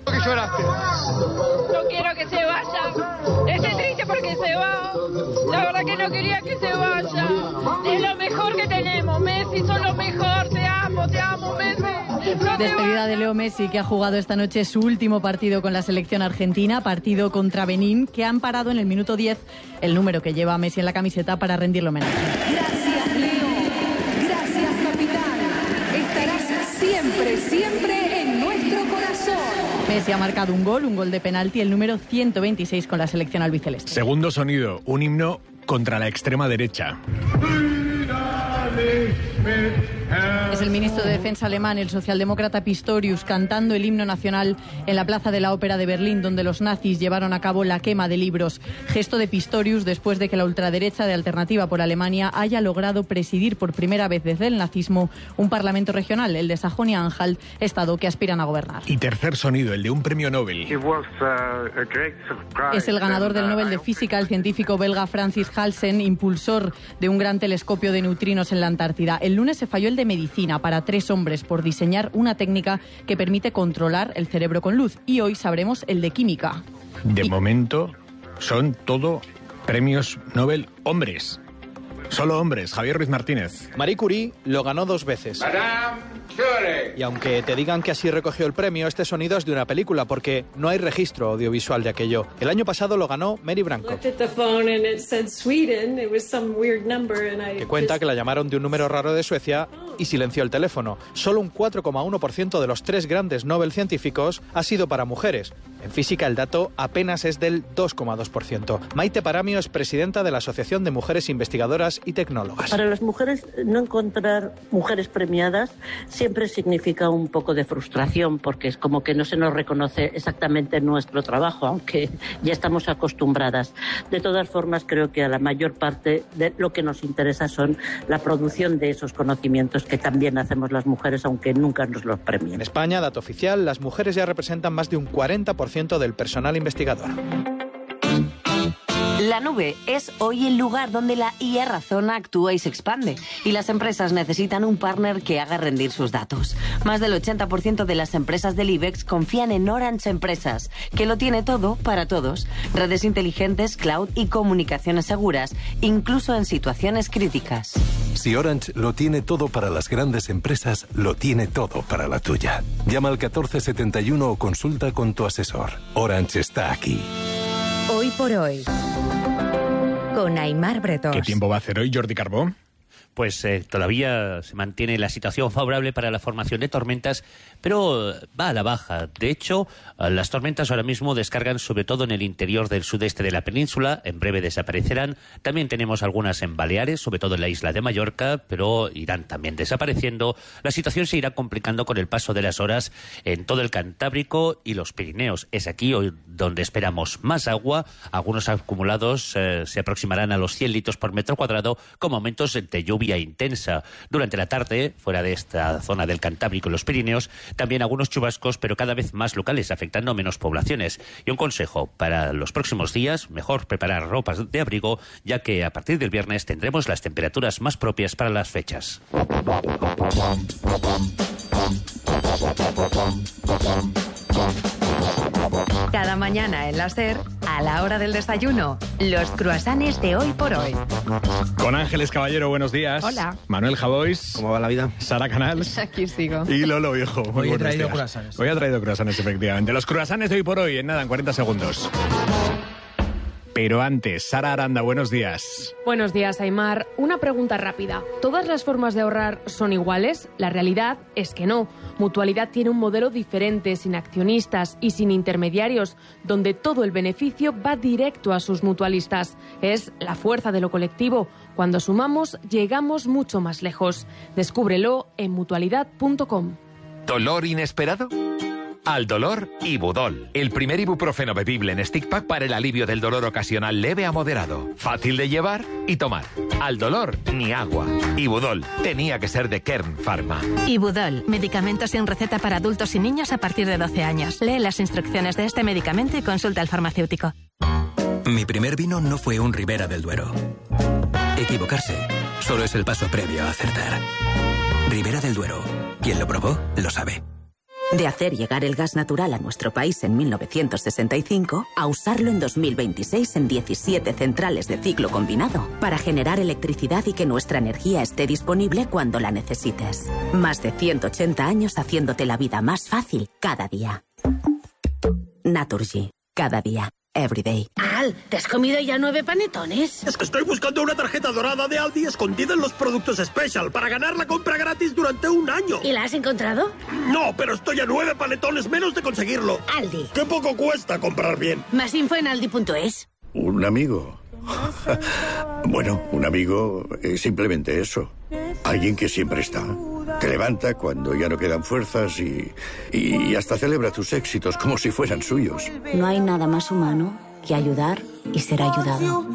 No quiero que se vaya. Estoy triste porque se va. La verdad que no quería que se vaya. Es lo mejor que tenemos. Messi, son lo mejor. Te amo, te amo, Messi. No Despedida de Leo Messi, que ha jugado esta noche su último partido con la selección argentina, partido contra Benín, que han parado en el minuto diez el número que lleva Messi en la camiseta para rendirle homenaje. Gracias, Leo. Gracias, capitán. Estarás siempre, siempre en nuestro corazón. Messi ha marcado un gol, un gol de penalti, el número ciento veintiséis con la selección albiceleste. Segundo sonido, un himno contra la extrema derecha. Es el ministro de Defensa alemán, el socialdemócrata Pistorius, cantando el himno nacional en la Plaza de la Ópera de Berlín, donde los nazis llevaron a cabo la quema de libros. Gesto de Pistorius después de que la ultraderecha de Alternativa por Alemania haya logrado presidir por primera vez desde el nazismo un parlamento regional, el de Sajonia-Anhalt, estado que aspiran a gobernar. Y tercer sonido, el de un premio Nobel. Es el ganador del Nobel de Física, el científico belga Francis Halsen, impulsor de un gran telescopio de neutrinos en la Antártida. El lunes se falló el de medicina para tres hombres por diseñar una técnica que permite controlar el cerebro con luz. Y hoy sabremos el de química. De y... momento son todo premios Nobel hombres. Solo hombres. Javier Ruiz Martínez. Marie Curie lo ganó dos veces. Y aunque te digan que así recogió el premio, este sonido es de una película porque no hay registro audiovisual de aquello. El año pasado lo ganó Mary Branco, que cuenta que la llamaron de un número raro de Suecia y silenció el teléfono. Solo un cuatro coma uno por ciento de los tres grandes Nobel científicos ha sido para mujeres. En física el dato apenas es del dos coma dos por ciento. Maite Paramio es presidenta de la Asociación de Mujeres Investigadoras y Tecnólogas. Para las mujeres, no encontrar mujeres premiadas siempre significa un poco de frustración, porque es como que no se nos reconoce exactamente nuestro trabajo, aunque ya estamos acostumbradas. De todas formas, creo que a la mayor parte de lo que nos interesa son la producción de esos conocimientos que también hacemos las mujeres, aunque nunca nos los premien. En España, dato oficial, las mujeres ya representan más de un cuarenta por ciento del personal investigador. La nube es hoy el lugar donde la I A razona, actúa y se expande. Y las empresas necesitan un partner que haga rendir sus datos. Más del ochenta por ciento de las empresas del IBEX confían en Orange Empresas, que lo tiene todo para todos. Redes inteligentes, cloud y comunicaciones seguras, incluso en situaciones críticas. Si Orange lo tiene todo para las grandes empresas, lo tiene todo para la tuya. Llama al catorce setenta y uno o consulta con tu asesor. Orange está aquí. Hoy por hoy, con Aimar Bretós. ¿Qué tiempo va a hacer hoy, Jordi Carbó? Pues eh, todavía se mantiene la situación favorable para la formación de tormentas, pero va a la baja. De hecho, las tormentas ahora mismo descargan sobre todo en el interior del sudeste de la península. En breve desaparecerán. También tenemos algunas en Baleares, sobre todo en la isla de Mallorca, pero irán también desapareciendo. La situación se irá complicando con el paso de las horas en todo el Cantábrico y los Pirineos. Es aquí hoy donde esperamos más agua. Algunos acumulados eh, se aproximarán a los cien litros por metro cuadrado, con momentos de lluvia lluvia intensa durante la tarde, fuera de esta zona del Cantábrico y los Pirineos, también algunos chubascos, pero cada vez más locales, afectando a menos poblaciones. Y un consejo, para los próximos días, mejor preparar ropas de abrigo, ya que a partir del viernes tendremos las temperaturas más propias para las fechas. Cada mañana en la SER, a la hora del desayuno, los cruasanes de Hoy por Hoy. Con Ángeles Caballero, buenos días. Hola. Manuel Javois. ¿Cómo va la vida? Sara Canals. Aquí sigo. Y Lolo Viejo. Muy Hoy he buenos traído días. cruasanes. Hoy ha traído cruasanes, efectivamente. Los cruasanes de Hoy por Hoy, en nada, en cuarenta segundos. Pero antes, Sara Aranda, buenos días. Buenos días, Aimar. Una pregunta rápida. ¿Todas las formas de ahorrar son iguales? La realidad es que no. Mutualidad tiene un modelo diferente, sin accionistas y sin intermediarios, donde todo el beneficio va directo a sus mutualistas. Es la fuerza de lo colectivo. Cuando sumamos, llegamos mucho más lejos. Descúbrelo en mutualidad punto com. ¿Dolor inesperado? Al dolor, Ibudol, el primer ibuprofeno bebible en stick pack para el alivio del dolor ocasional leve a moderado. Fácil de llevar y tomar. Al dolor, ni agua. Ibudol, tenía que ser de Kern Pharma. Ibudol, medicamento sin receta para adultos y niños a partir de doce años. Lee las instrucciones de este medicamento y consulta al farmacéutico. Mi primer vino no fue un Ribera del Duero. Equivocarse solo es el paso previo a acertar. Ribera del Duero. Quien lo probó, lo sabe. De hacer llegar el gas natural a nuestro país en mil novecientos sesenta y cinco a usarlo en dos mil veintiséis en diecisiete centrales de ciclo combinado para generar electricidad y que nuestra energía esté disponible cuando la necesites. Más de ciento ochenta años haciéndote la vida más fácil cada día. Naturgy. Cada día. Everyday. Al, ¿te has comido ya nueve panetones? Es que estoy buscando una tarjeta dorada de Aldi escondida en los productos Special para ganar la compra gratis durante un año. ¿Y la has encontrado? No, pero estoy a nueve panetones menos de conseguirlo. Aldi. Qué poco cuesta comprar bien. Más info en aldi punto es. Un amigo. Bueno, un amigo es simplemente eso. Alguien que siempre está. Te levanta cuando ya no quedan fuerzas y, y hasta celebra tus éxitos como si fueran suyos. No hay nada más humano que ayudar y ser ayudado.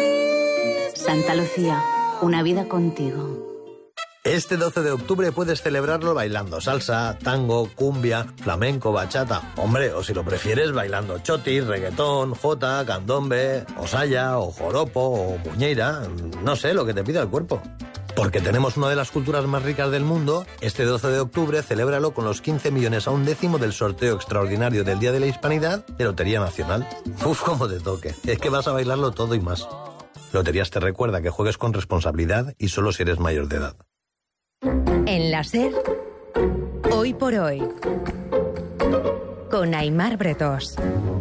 Santa Lucía, una vida contigo. Este doce de octubre puedes celebrarlo bailando salsa, tango, cumbia, flamenco, bachata. Hombre, o si lo prefieres, bailando chotis, reggaetón, jota, candombe, o saya, o joropo, o muñeira. No sé, lo que te pida el cuerpo. Porque tenemos una de las culturas más ricas del mundo, este doce de octubre celébralo con los quince millones a un décimo del sorteo extraordinario del Día de la Hispanidad de Lotería Nacional. Uf, cómo te toque. Es que vas a bailarlo todo y más. Loterías te recuerda que juegues con responsabilidad y solo si eres mayor de edad. En la SER, Hoy por Hoy, con Aimar Bretos.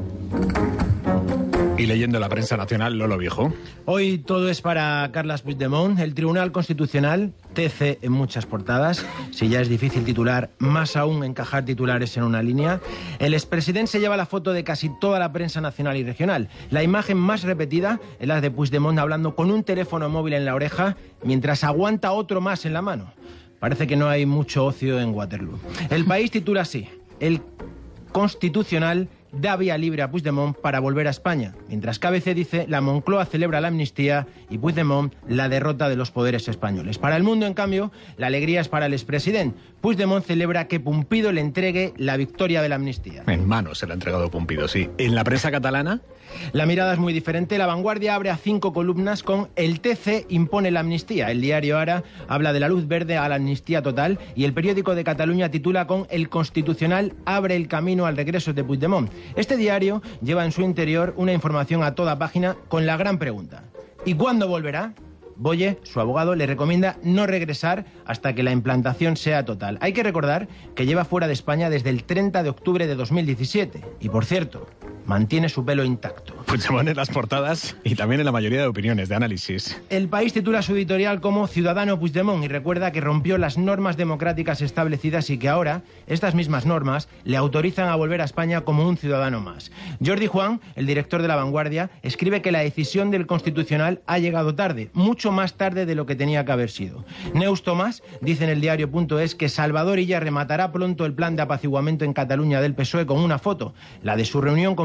Y leyendo la prensa nacional, Lolo Viejo. Hoy todo es para Carles Puigdemont. El Tribunal Constitucional, T C en muchas portadas. Si ya es difícil titular, más aún encajar titulares en una línea. El expresidente se lleva la foto de casi toda la prensa nacional y regional. La imagen más repetida es la de Puigdemont hablando con un teléfono móvil en la oreja mientras aguanta otro más en la mano. Parece que no hay mucho ocio en Waterloo. El País titula así: el Constitucional da vía libre a Puigdemont para volver a España. Mientras que A B C dice, la Moncloa celebra la amnistía y Puigdemont la derrota de los poderes españoles. Para El Mundo, en cambio, la alegría es para el expresidente. Puigdemont celebra que Pumpido le entregue la victoria de la amnistía. En mano se la ha entregado Pumpido, sí. ¿En la prensa catalana? La mirada es muy diferente. La Vanguardia abre a cinco columnas con el T C impone la amnistía. El diario Ara habla de la luz verde a la amnistía total y el periódico de Cataluña titula con el Constitucional abre el camino al regreso de Puigdemont. Este diario lleva en su interior una información a toda página con la gran pregunta: ¿y cuándo volverá? Boye, su abogado, le recomienda no regresar hasta que la implantación sea total. Hay que recordar que lleva fuera de España desde el treinta de octubre de dos mil diecisiete. Y, por cierto, mantiene su pelo intacto. Puigdemont en las portadas y también en la mayoría de opiniones, de análisis. El País titula su editorial como Ciudadano Puigdemont y recuerda que rompió las normas democráticas establecidas y que ahora estas mismas normas le autorizan a volver a España como un ciudadano más. Jordi Juan, el director de La Vanguardia, escribe que la decisión del Constitucional ha llegado tarde, mucho más tarde de lo que tenía que haber sido. Neus Tomás dice en el diario punto es que Salvador Illa rematará pronto el plan de apaciguamiento en Cataluña del P S O E con una foto, la de su reunión con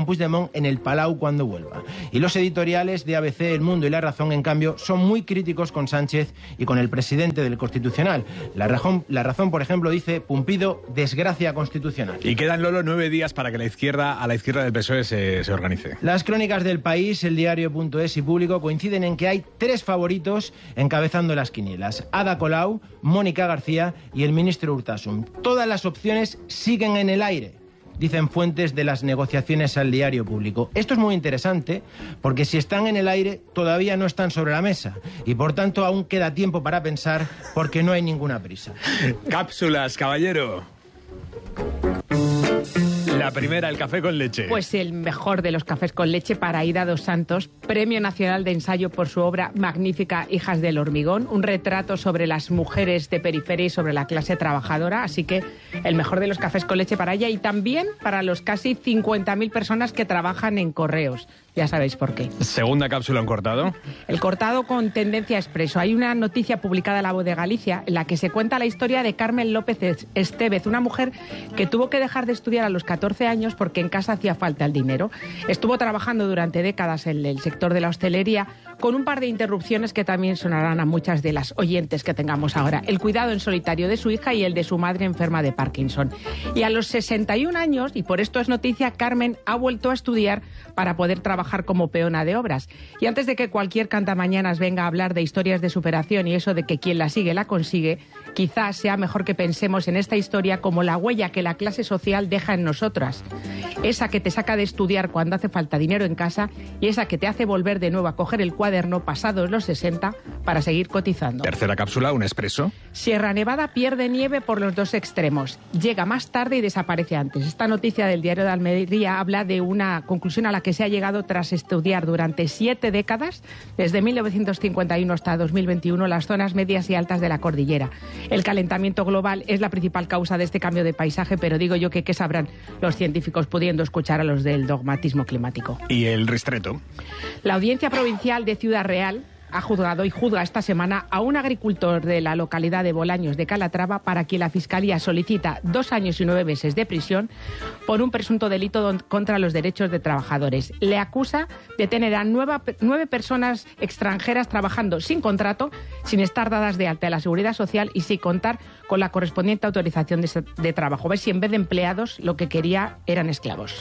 Puigdemont en el Palau cuando vuelva. Y los editoriales de A B C, El Mundo y La Razón, en cambio, son muy críticos con Sánchez y con el presidente del Constitucional. La Razón, la razón por ejemplo, dice: Pumpido, desgracia constitucional. Y quedan, Lolo, nueve días para que la izquierda, a la izquierda del P S O E se, se organice. Las crónicas del País, El Diario.es y Público coinciden en que hay tres favoritos encabezando las quinielas: Ada Colau, Mónica García y el ministro Urtasun. Todas las opciones siguen en el aire, dicen fuentes de las negociaciones al Diario Público. Esto es muy interesante porque si están en el aire todavía no están sobre la mesa y por tanto aún queda tiempo para pensar porque no hay ninguna prisa. Cápsulas, caballero. La primera, el café con leche. Pues el mejor de los cafés con leche para Aida dos Santos, Premio Nacional de Ensayo por su obra magnífica Hijas del Hormigón, un retrato sobre las mujeres de periferia y sobre la clase trabajadora, así que el mejor de los cafés con leche para ella y también para los casi cincuenta mil personas que trabajan en correos. Ya sabéis por qué. Segunda cápsula, en cortado. El cortado con tendencia expreso. Hay una noticia publicada en La Voz de Galicia en la que se cuenta la historia de Carmen López Estevez, una mujer que tuvo que dejar de estudiar a los catorce años porque en casa hacía falta el dinero. Estuvo trabajando durante décadas en el sector de la hostelería con un par de interrupciones que también sonarán a muchas de las oyentes que tengamos ahora. El cuidado en solitario de su hija y el de su madre enferma de Parkinson. Y a los sesenta y un años, y por esto es noticia, Carmen ha vuelto a estudiar para poder trabajar como peona de obras. Y antes de que cualquier cantamañanas venga a hablar de historias de superación y eso de que quien la sigue la consigue, quizás sea mejor que pensemos en esta historia como la huella que la clase social deja en nosotras. Esa que te saca de estudiar cuando hace falta dinero en casa y esa que te hace volver de nuevo a coger el cuaderno pasados los sesenta para seguir cotizando. Tercera cápsula, un expreso. Sierra Nevada pierde nieve por los dos extremos. Llega más tarde y desaparece antes. Esta noticia del Diario de Almería habla de una conclusión a la que se ha llegado tras estudiar durante siete décadas, desde mil novecientos cincuenta y uno hasta dos mil veintiuno, las zonas medias y altas de la cordillera. El calentamiento global es la principal causa de este cambio de paisaje, pero digo yo que qué sabrán los científicos pudiendo escuchar a los del dogmatismo climático. ¿Y el ristreto? La Audiencia Provincial de Ciudad Real ha juzgado y juzga esta semana a un agricultor de la localidad de Bolaños de Calatrava para quien la Fiscalía solicita dos años y nueve meses de prisión por un presunto delito contra los derechos de trabajadores. Le acusa de tener a nueve, nueve personas extranjeras trabajando sin contrato, sin estar dadas de alta en la Seguridad Social y sin contar con la correspondiente autorización de, de trabajo. A ver si en vez de empleados lo que quería eran esclavos.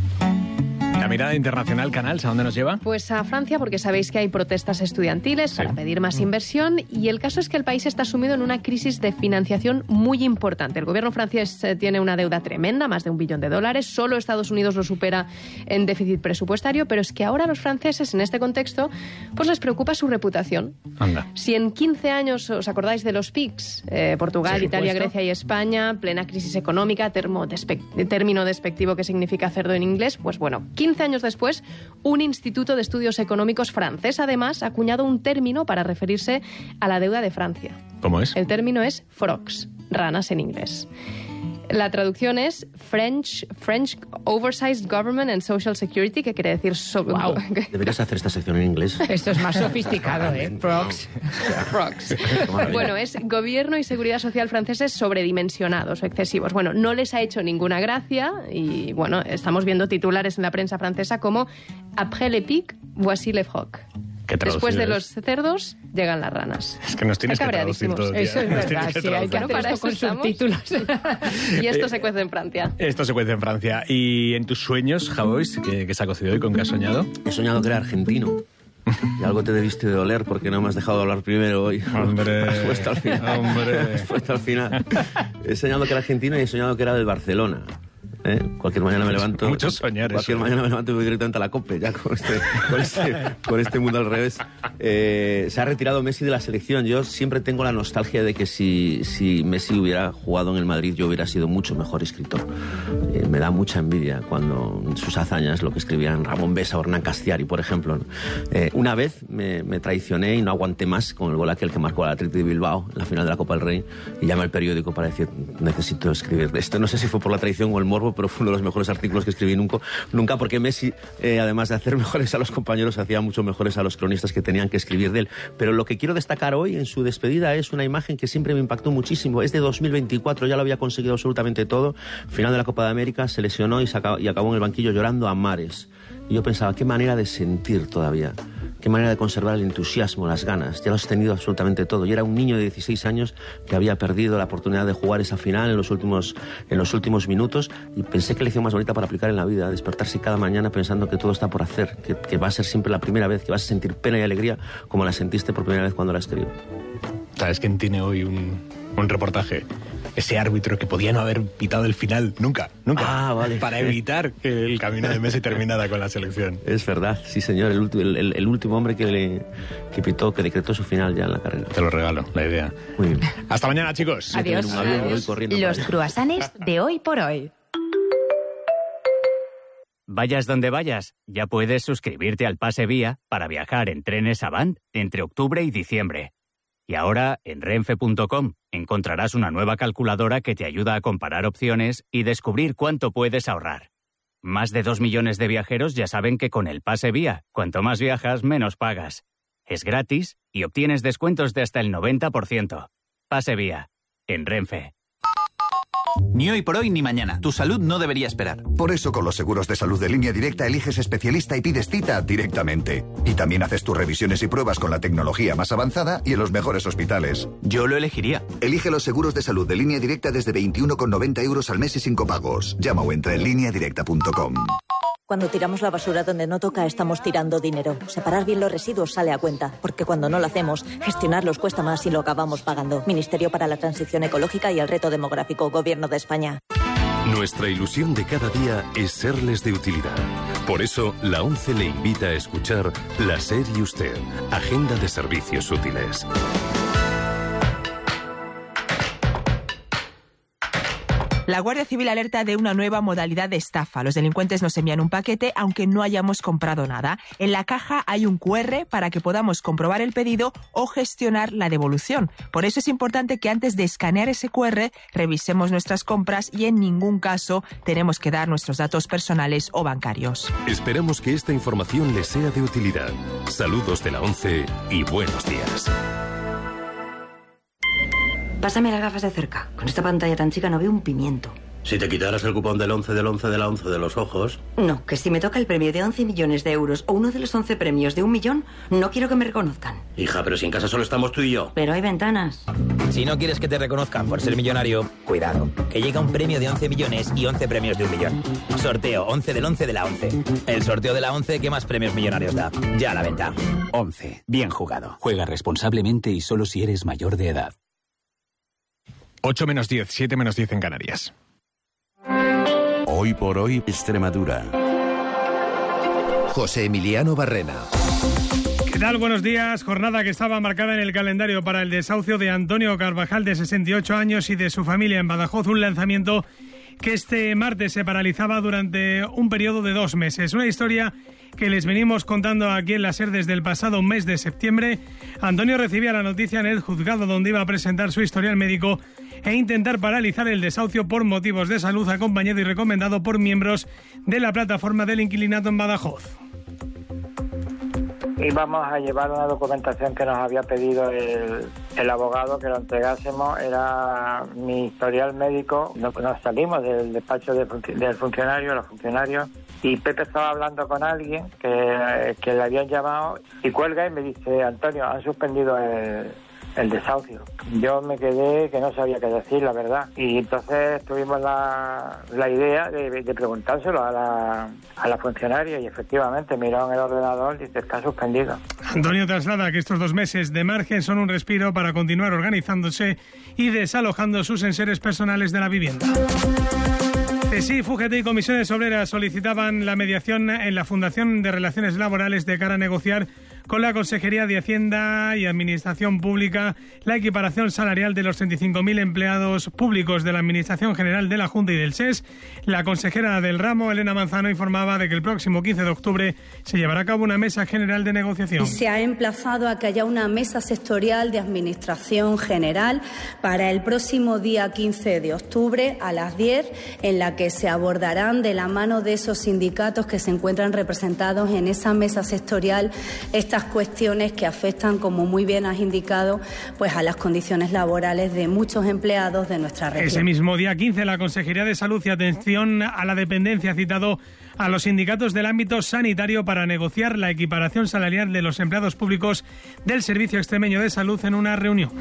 La mirada internacional, Canals, ¿a dónde nos lleva? Pues a Francia, porque sabéis que hay protestas estudiantiles para sí. pedir más inversión y el caso es que el país está sumido en una crisis de financiación muy importante. El gobierno francés tiene una deuda tremenda, más de un billón de dólares. Solo Estados Unidos lo supera en déficit presupuestario, pero es que ahora a los franceses, en este contexto, pues les preocupa su reputación. Anda. Si en quince años, ¿os acordáis de los P I Cs? Eh, Portugal, sí, Italia, Grecia y España, plena crisis económica, termo despe- término despectivo que significa cerdo en inglés, pues bueno, quince años después, un instituto de estudios económicos francés, además, ha acuñado un término para referirse a la deuda de Francia. ¿Cómo es? El término es frogs, ranas en inglés. La traducción es French, French Oversized Government and Social Security, que quiere decir... So wow. Deberías hacer esta sección en inglés. Esto es más sofisticado, ¿eh? Frogs. Frogs. Bueno, es Gobierno y Seguridad Social franceses sobredimensionados o excesivos. Bueno, no les ha hecho ninguna gracia y, bueno, estamos viendo titulares en la prensa francesa como Après les pics, voici les frogs. Después de los cerdos, llegan las ranas. Es que nos tienes que traducir todo. Eso es verdad, sí, hay que hacer para esto con subtítulos. Y esto se cuece en Francia. Esto se cuece en Francia. ¿Y en tus sueños, Javois, qué, qué se ha cocido hoy? ¿Con qué has soñado? He soñado que era argentino. Y algo te debiste de oler porque no me has dejado hablar primero hoy. Hombre, has puesto al final. Hombre. Has puesto al final. He soñado que era argentino y he soñado que era del Barcelona. ¿Eh? Cualquier mañana me levanto. Muchos soñar Cualquier eso. mañana me levanto y voy directamente a la COPE, ya con este, con este, con este mundo al revés. Eh, se ha retirado Messi de la selección. Yo siempre tengo la nostalgia de que si, si Messi hubiera jugado en el Madrid, yo hubiera sido mucho mejor escritor. Eh, me da mucha envidia cuando sus hazañas, lo que escribían Ramón Besa o Hernán Castiari, por ejemplo. ¿no? Eh, una vez me, me traicioné y no aguanté más con el gol aquel que marcó al Athletic de Bilbao en la final de la Copa del Rey y llamé al periódico para decir, necesito escribir esto. No sé si fue por la traición o el morbo, algo, pero fue uno de los mejores artículos que escribí nunca, nunca porque Messi, eh, además de hacer mejores a los compañeros, hacía mucho mejores a los cronistas que tenían que escribir de él. Pero lo que quiero destacar hoy en su despedida es una imagen que siempre me impactó muchísimo. Es de dos mil veinticuatro, ya lo había conseguido absolutamente todo. Final de la Copa de América, se lesionó y, se acabó, y acabó en el banquillo llorando a mares. Y yo pensaba, qué manera de sentir todavía, qué manera de conservar el entusiasmo, las ganas. Ya lo has tenido absolutamente todo. Y era un niño de dieciséis años que había perdido la oportunidad de jugar esa final en los últimos, en los últimos minutos. Y pensé que lección más bonita para aplicar en la vida, despertarse cada mañana pensando que todo está por hacer, que, que va a ser siempre la primera vez, que vas a sentir pena y alegría como la sentiste por primera vez cuando la escribió. ¿Sabes quién tiene hoy un, un reportaje? Ese árbitro que podía no haber pitado el final nunca, nunca. Ah, vale. Para evitar que el camino de Messi terminara con la selección. Es verdad, sí señor, el, el, el, el último hombre que, le, que pitó, que decretó su final ya en la carrera. Te lo regalo, la idea. Muy bien. Hasta mañana, chicos. Adiós. Un avión, voy corriendo Los para allá. cruasanes de hoy por hoy. Vayas donde vayas, ya puedes suscribirte al Pase Vía para viajar en trenes Avant entre octubre y diciembre. Y ahora, en renfe punto com, encontrarás una nueva calculadora que te ayuda a comparar opciones y descubrir cuánto puedes ahorrar. Más de dos millones de viajeros ya saben que con el Pase Vía, cuanto más viajas, menos pagas. Es gratis y obtienes descuentos de hasta el noventa por ciento. Pase Vía, en Renfe. Ni hoy por hoy ni mañana. Tu salud no debería esperar. Por eso con los seguros de salud de Línea Directa eliges especialista y pides cita directamente. Y también haces tus revisiones y pruebas con la tecnología más avanzada y en los mejores hospitales. Yo lo elegiría. Elige los seguros de salud de Línea Directa desde veintiuno con noventa euros al mes y sin copagos. Llama o entra en línea directa punto com. Cuando tiramos la basura donde no toca, estamos tirando dinero. Separar bien los residuos sale a cuenta, porque cuando no lo hacemos, gestionarlos cuesta más y lo acabamos pagando. Ministerio para la Transición Ecológica y el Reto Demográfico, Gobierno de España. Nuestra ilusión de cada día es serles de utilidad. Por eso, la ONCE le invita a escuchar La SER y Usted, Agenda de Servicios Útiles. La Guardia Civil alerta de una nueva modalidad de estafa. Los delincuentes nos envían un paquete aunque no hayamos comprado nada. En la caja hay un cu erre para que podamos comprobar el pedido o gestionar la devolución. Por eso es importante que antes de escanear ese cu erre revisemos nuestras compras y en ningún caso tenemos que dar nuestros datos personales o bancarios. Esperamos que esta información les sea de utilidad. Saludos de la ONCE y buenos días. Pásame las gafas de cerca. Con esta pantalla tan chica no veo un pimiento. Si te quitaras el cupón del once del once de la once de los ojos... No, que si me toca el premio de once millones de euros o uno de los once premios de un millón, no quiero que me reconozcan. Hija, pero si en casa solo estamos tú y yo. Pero hay ventanas. Si no quieres que te reconozcan por ser millonario, cuidado, que llega un premio de once millones y once premios de un millón. Sorteo once del once de la once. El sorteo de la once que más premios millonarios da. Ya a la venta. once. Bien jugado. Juega responsablemente y solo si eres mayor de edad. ocho menos diez, siete menos diez en Canarias. Hoy por hoy, Extremadura. José Emiliano Barrena. ¿Qué tal? Buenos días. Jornada que estaba marcada en el calendario para el desahucio de Antonio Carvajal, de sesenta y ocho años, y de su familia en Badajoz. Un lanzamiento que este martes se paralizaba durante un periodo de dos meses. Una historia que les venimos contando aquí en la SER desde el pasado mes de septiembre. Antonio recibía la noticia en el juzgado donde iba a presentar su historial médico e intentar paralizar el desahucio por motivos de salud, acompañado y recomendado por miembros de la plataforma del inquilinato en Badajoz. Íbamos a llevar una documentación que nos había pedido el, el abogado que lo entregásemos. Era mi historial médico. Nos, nos salimos del despacho de, del funcionario, los funcionarios, y Pepe estaba hablando con alguien que, que le habían llamado y cuelga y me dice: Antonio, han suspendido el, el desahucio. Yo me quedé que no sabía qué decir, la verdad. Y entonces tuvimos la, la idea de, de preguntárselo a la, a la funcionaria y efectivamente miró en el ordenador y dice: está suspendido. Antonio traslada que estos dos meses de margen son un respiro para continuar organizándose y desalojando sus enseres personales de la vivienda. CESIF, U G T y Comisiones Obreras solicitaban la mediación en la Fundación de Relaciones Laborales de cara a negociar con la Consejería de Hacienda y Administración Pública la equiparación salarial de los treinta y cinco mil empleados públicos de la Administración General de la Junta y del S E S. La consejera del ramo, Elena Manzano, informaba de que el próximo quince de octubre se llevará a cabo una mesa general de negociación. Y se ha emplazado a que haya una mesa sectorial de Administración General para el próximo día quince de octubre a las diez, en la que se abordarán de la mano de esos sindicatos que se encuentran representados en esa mesa sectorial estas cuestiones que afectan, como muy bien has indicado, pues a las condiciones laborales de muchos empleados de nuestra región. Ese mismo día quince, la Consejería de Salud y Atención a la Dependencia ha citado a los sindicatos del ámbito sanitario para negociar la equiparación salarial de los empleados públicos del Servicio Extremeño de Salud en una reunión.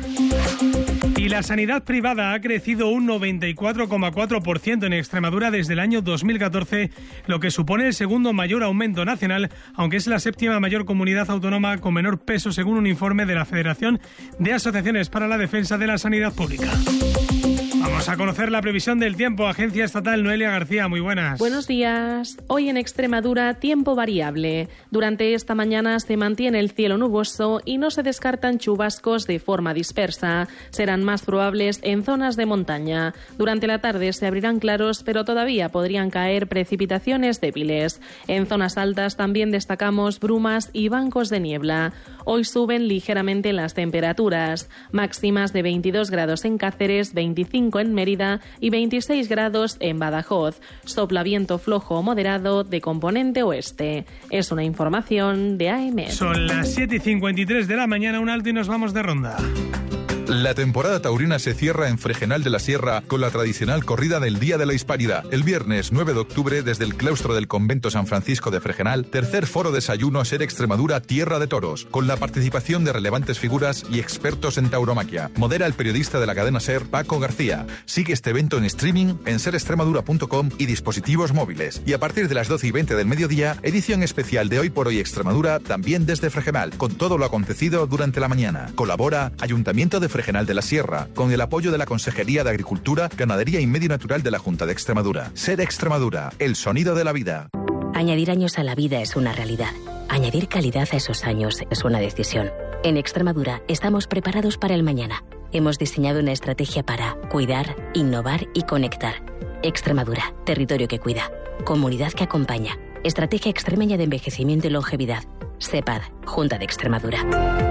Y la sanidad privada ha crecido un noventa y cuatro coma cuatro por ciento en Extremadura desde el año dos mil catorce, lo que supone el segundo mayor aumento nacional, aunque es la séptima mayor comunidad autónoma con menor peso, según un informe de la Federación de Asociaciones para la Defensa de la Sanidad Pública. Vamos a conocer la previsión del tiempo. Agencia Estatal, Noelia García, muy buenas. Buenos días. Hoy en Extremadura, tiempo variable. Durante esta mañana se mantiene el cielo nuboso y no se descartan chubascos de forma dispersa. Serán más probables en zonas de montaña. Durante la tarde se abrirán claros, pero todavía podrían caer precipitaciones débiles. En zonas altas también destacamos brumas y bancos de niebla. Hoy suben ligeramente las temperaturas, máximas de veintidós grados en Cáceres, veinticinco en Mérida y veintiséis grados en Badajoz. Sopla viento flojo o moderado de componente oeste. Es una información de A M. Son las siete y cincuenta y tres de la mañana, un alto y nos vamos de ronda. La temporada taurina se cierra en Fregenal de la Sierra con la tradicional corrida del Día de la Hispanidad. El viernes nueve de octubre, desde el claustro del Convento San Francisco de Fregenal, tercer foro desayuno Ser Extremadura Tierra de Toros, con la participación de relevantes figuras y expertos en tauromaquia. Modera el periodista de la cadena SER, Paco García. Sigue este evento en streaming en ser extremadura punto com y dispositivos móviles. Y a partir de las doce y veinte del mediodía, edición especial de Hoy por Hoy Extremadura, también desde Fregenal, con todo lo acontecido durante la mañana. Colabora Ayuntamiento de Fregenal Fregenal de la Sierra, con el apoyo de la Consejería de Agricultura, Ganadería y Medio Natural de la Junta de Extremadura. Ser Extremadura, el sonido de la vida. Añadir años a la vida es una realidad. Añadir calidad a esos años es una decisión. En Extremadura estamos preparados para el mañana. Hemos diseñado una estrategia para cuidar, innovar y conectar. Extremadura, territorio que cuida. Comunidad que acompaña. Estrategia extremeña de envejecimiento y longevidad. SEPAD, Junta de Extremadura.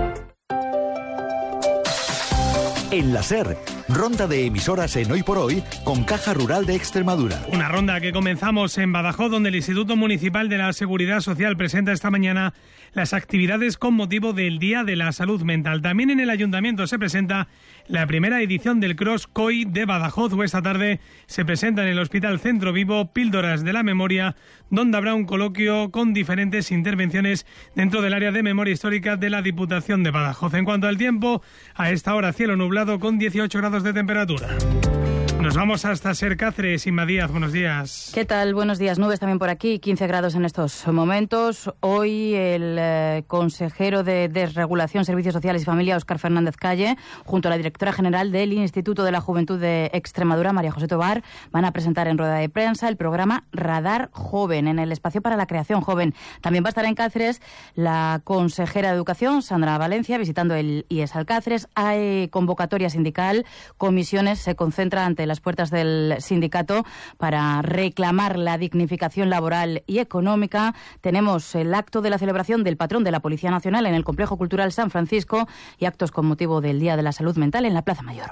En la SER, ronda de emisoras en Hoy por Hoy con Caja Rural de Extremadura. Una ronda que comenzamos en Badajoz, donde el Instituto Municipal de la Seguridad Social presenta esta mañana las actividades con motivo del Día de la Salud Mental. También en el Ayuntamiento se presenta la primera edición del Cross C O I de Badajoz, o esta tarde se presenta en el Hospital Centro Vivo Píldoras de la Memoria, donde habrá un coloquio con diferentes intervenciones dentro del área de memoria histórica de la Diputación de Badajoz. En cuanto al tiempo, a esta hora cielo nublado con dieciocho grados de temperatura. Nos vamos hasta Ser Cáceres. Inma Díaz, buenos días. ¿Qué tal? Buenos días. Nubes también por aquí, quince grados en estos momentos. Hoy el eh, consejero de Desregulación, Servicios Sociales y Familia, Óscar Fernández Calle, junto a la directora general del Instituto de la Juventud de Extremadura, María José Tobar, van a presentar en rueda de prensa el programa Radar Joven, en el espacio para la creación joven. También va a estar en Cáceres la consejera de Educación, Sandra Valencia, visitando el I E S Alcáceres. Hay convocatoria sindical, comisiones se concentra ante las puertas del sindicato para reclamar la dignificación laboral y económica. Tenemos el acto de la celebración del patrón de la Policía Nacional en el Complejo Cultural San Francisco y actos con motivo del Día de la Salud Mental en la Plaza Mayor.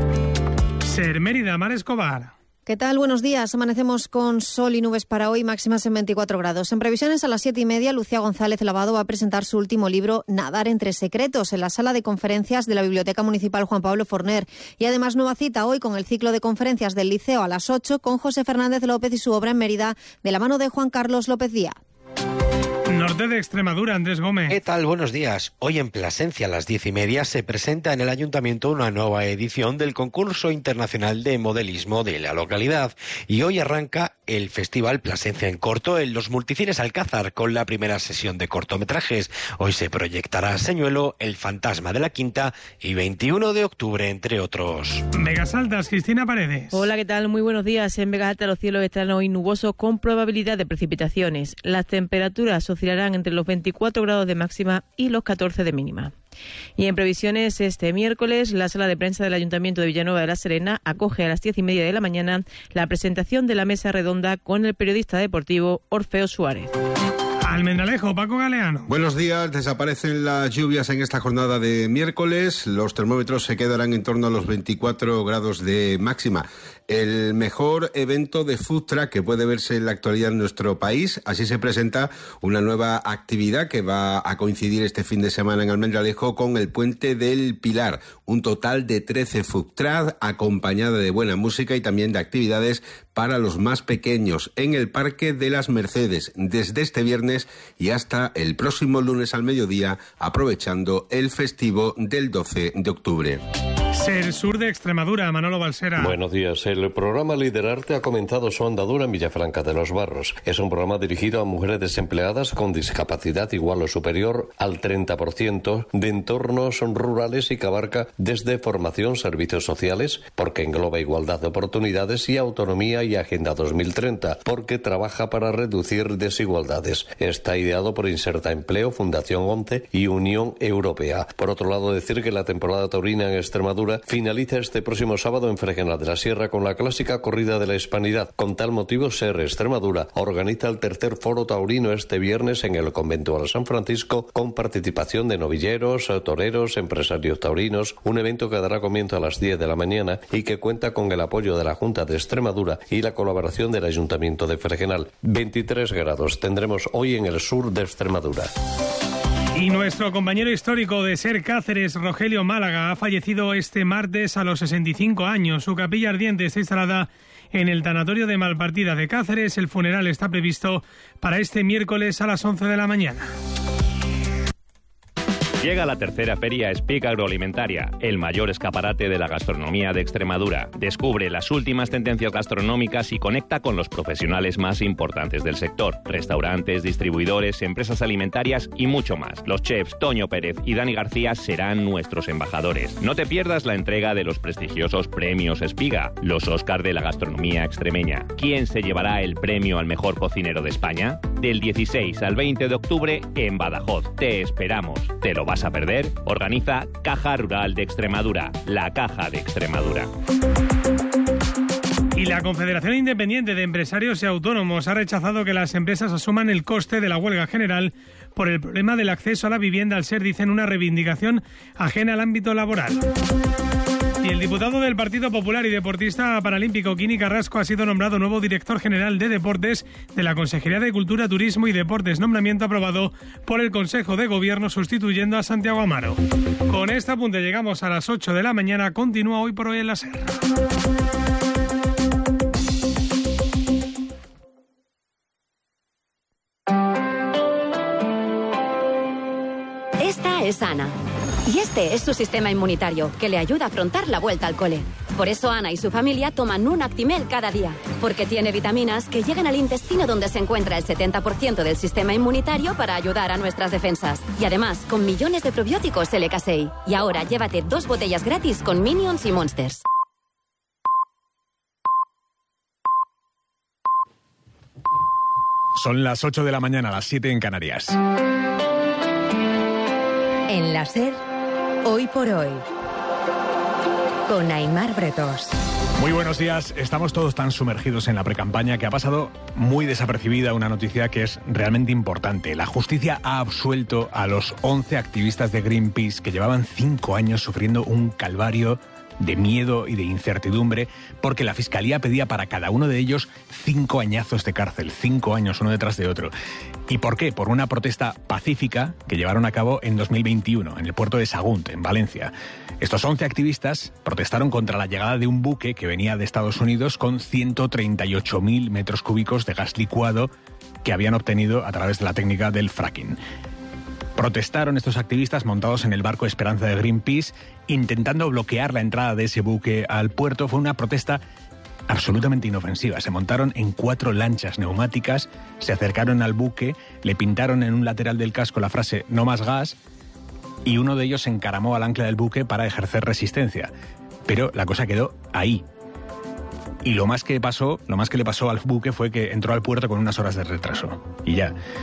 Ser Mérida, Mar Escobar. ¿Qué tal? Buenos días. Amanecemos con sol y nubes para hoy, máximas en veinticuatro grados. En previsiones, a las siete y media, Lucía González Lavado va a presentar su último libro, Nadar entre secretos, en la sala de conferencias de la Biblioteca Municipal Juan Pablo Forner. Y además, nueva cita hoy con el ciclo de conferencias del Liceo a las ocho con José Fernández López y su obra en Mérida, de la mano de Juan Carlos López Díaz. Norte de Extremadura, Andrés Gómez. ¿Qué tal? Buenos días. Hoy en Plasencia a las diez y media se presenta en el Ayuntamiento una nueva edición del concurso internacional de modelismo de la localidad y hoy arranca el Festival Plasencia en Corto en los Multicines Alcázar con la primera sesión de cortometrajes. Hoy se proyectará Señuelo, El Fantasma de la Quinta y veintiuno de octubre, entre otros. Vegas Altas, Cristina Paredes. Hola, ¿qué tal? Muy buenos días. En Vegas Altas los cielos estarán hoy nubosos con probabilidad de precipitaciones. Las temperaturas oscilarán quedarán entre los veinticuatro grados de máxima y los catorce de mínima. Y en previsiones, este miércoles, la sala de prensa del Ayuntamiento de Villanueva de la Serena acoge a las diez y media de la mañana la presentación de la mesa redonda con el periodista deportivo Orfeo Suárez. Almendralejo, Paco Galeano. Buenos días. Desaparecen las lluvias en esta jornada de miércoles. Los termómetros se quedarán en torno a los veinticuatro grados de máxima. El mejor evento de food truck que puede verse en la actualidad en nuestro país. Así se presenta una nueva actividad que va a coincidir este fin de semana en Almendralejo con el Puente del Pilar. Un total de trece food truck acompañada de buena música y también de actividades para los más pequeños en el Parque de las Mercedes desde este viernes y hasta el próximo lunes al mediodía, aprovechando el festivo del doce de octubre. Ser Sur de Extremadura, Manolo Balsera. Buenos días. El programa Liderarte ha comenzado su andadura en Villafranca de los Barros. Es un programa dirigido a mujeres desempleadas con discapacidad igual o superior al treinta por ciento de entornos rurales y que abarca desde formación, servicios sociales, porque engloba igualdad de oportunidades, y autonomía y Agenda dos mil treinta, porque trabaja para reducir desigualdades. Está ideado por Inserta Empleo, Fundación ONCE y Unión Europea. Por otro lado, decir que la temporada taurina en Extremadura finaliza este próximo sábado en Fregenal de la Sierra con la clásica corrida de la Hispanidad. Con tal motivo, SER Extremadura organiza el tercer foro taurino este viernes en el Convento de San Francisco, con participación de novilleros, toreros, empresarios taurinos, un evento que dará comienzo a las diez de la mañana y que cuenta con el apoyo de la Junta de Extremadura y la colaboración del Ayuntamiento de Fregenal. veintitrés grados tendremos hoy en el sur de Extremadura. Y nuestro compañero histórico de SER Cáceres, Rogelio Málaga, ha fallecido este martes a los sesenta y cinco años. Su capilla ardiente está instalada en el tanatorio de Malpartida de Cáceres. El funeral está previsto para este miércoles a las once de la mañana. Llega la tercera Feria Speak Agroalimentaria, el mayor escaparate de la gastronomía de Extremadura. Descubre las últimas tendencias gastronómicas y conecta con los profesionales más importantes del sector. Restaurantes, distribuidores, empresas alimentarias y mucho más. Los chefs Toño Pérez y Dani García serán nuestros embajadores. No te pierdas la entrega de los prestigiosos premios Espiga, los Óscar de la gastronomía extremeña. ¿Quién se llevará el premio al mejor cocinero de España? Del dieciséis al veinte de octubre en Badajoz. Te esperamos. ¿Te lo vas a perder? Organiza Caja Rural de Extremadura, la Caja de Extremadura. Y la Confederación Independiente de Empresarios y Autónomos ha rechazado que las empresas asuman el coste de la huelga general por el problema del acceso a la vivienda, al ser, dicen, una reivindicación ajena al ámbito laboral. Y el diputado del Partido Popular y deportista paralímpico Quini Carrasco ha sido nombrado nuevo director general de Deportes de la Consejería de Cultura, Turismo y Deportes, nombramiento aprobado por el Consejo de Gobierno sustituyendo a Santiago Amaro. Con este apunte llegamos a las ocho de la mañana. Continúa Hoy por Hoy en la SER. Esta es Ana. Y este es su sistema inmunitario, que le ayuda a afrontar la vuelta al cole. Por eso Ana y su familia toman un Actimel cada día, porque tiene vitaminas que llegan al intestino, donde se encuentra el setenta por ciento del sistema inmunitario, para ayudar a nuestras defensas. Y además, con millones de probióticos L K seis. Y ahora llévate dos botellas gratis con Minions y Monsters. Son las ocho de la mañana, las siete en Canarias. En la SER, Hoy por Hoy, con Aimar Bretos. Muy buenos días. Estamos todos tan sumergidos en la precampaña que ha pasado muy desapercibida una noticia que es realmente importante. La justicia ha absuelto a los once activistas de Greenpeace que llevaban cinco años sufriendo un calvario de miedo y de incertidumbre, porque la Fiscalía pedía para cada uno de ellos cinco añazos de cárcel, cinco años uno detrás de otro. ¿Y por qué? Por una protesta pacífica que llevaron a cabo en dos mil veintiuno, en el puerto de Sagunt, en Valencia. Estos once activistas protestaron contra la llegada de un buque que venía de Estados Unidos con ciento treinta y ocho mil metros cúbicos de gas licuado que habían obtenido a través de la técnica del fracking. Protestaron estos activistas montados en el barco Esperanza de Greenpeace, intentando bloquear la entrada de ese buque al puerto. Fue una protesta absolutamente inofensiva. Se montaron en cuatro lanchas neumáticas, se acercaron al buque, le pintaron en un lateral del casco la frase "no más gas", y uno de ellos se encaramó al ancla del buque para ejercer resistencia. Pero la cosa quedó ahí. Y lo más que pasó, lo más que le pasó al buque fue que entró al puerto con unas horas de retraso. Y ya.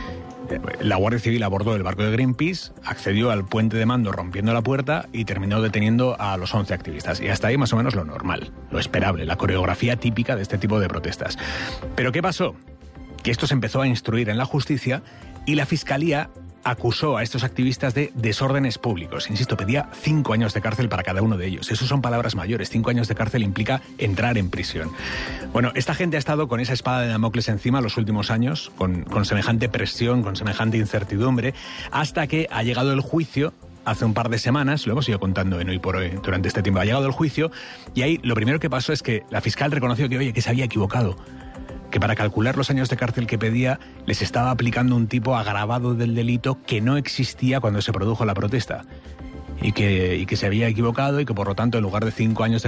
La Guardia Civil abordó el barco de Greenpeace, accedió al puente de mando rompiendo la puerta y terminó deteniendo a los once activistas. Y hasta ahí más o menos lo normal, lo esperable, la coreografía típica de este tipo de protestas. ¿Pero qué pasó? Que esto se empezó a instruir en la justicia y la Fiscalía acusó a estos activistas de desórdenes públicos. Insisto, pedía cinco años de cárcel para cada uno de ellos. Eso son palabras mayores. Cinco años de cárcel implica entrar en prisión. Bueno, esta gente ha estado con esa espada de Damocles encima los últimos años, con, con semejante presión, con semejante incertidumbre, hasta que ha llegado el juicio. Hace un par de semanas, lo hemos ido contando en Hoy por Hoy durante este tiempo, ha llegado el juicio y ahí lo primero que pasó es que la fiscal reconoció que, oye, que se había equivocado, que para calcular los años de cárcel que pedía les estaba aplicando un tipo agravado del delito que no existía cuando se produjo la protesta y que, y que se había equivocado y que por lo tanto en lugar de cinco años de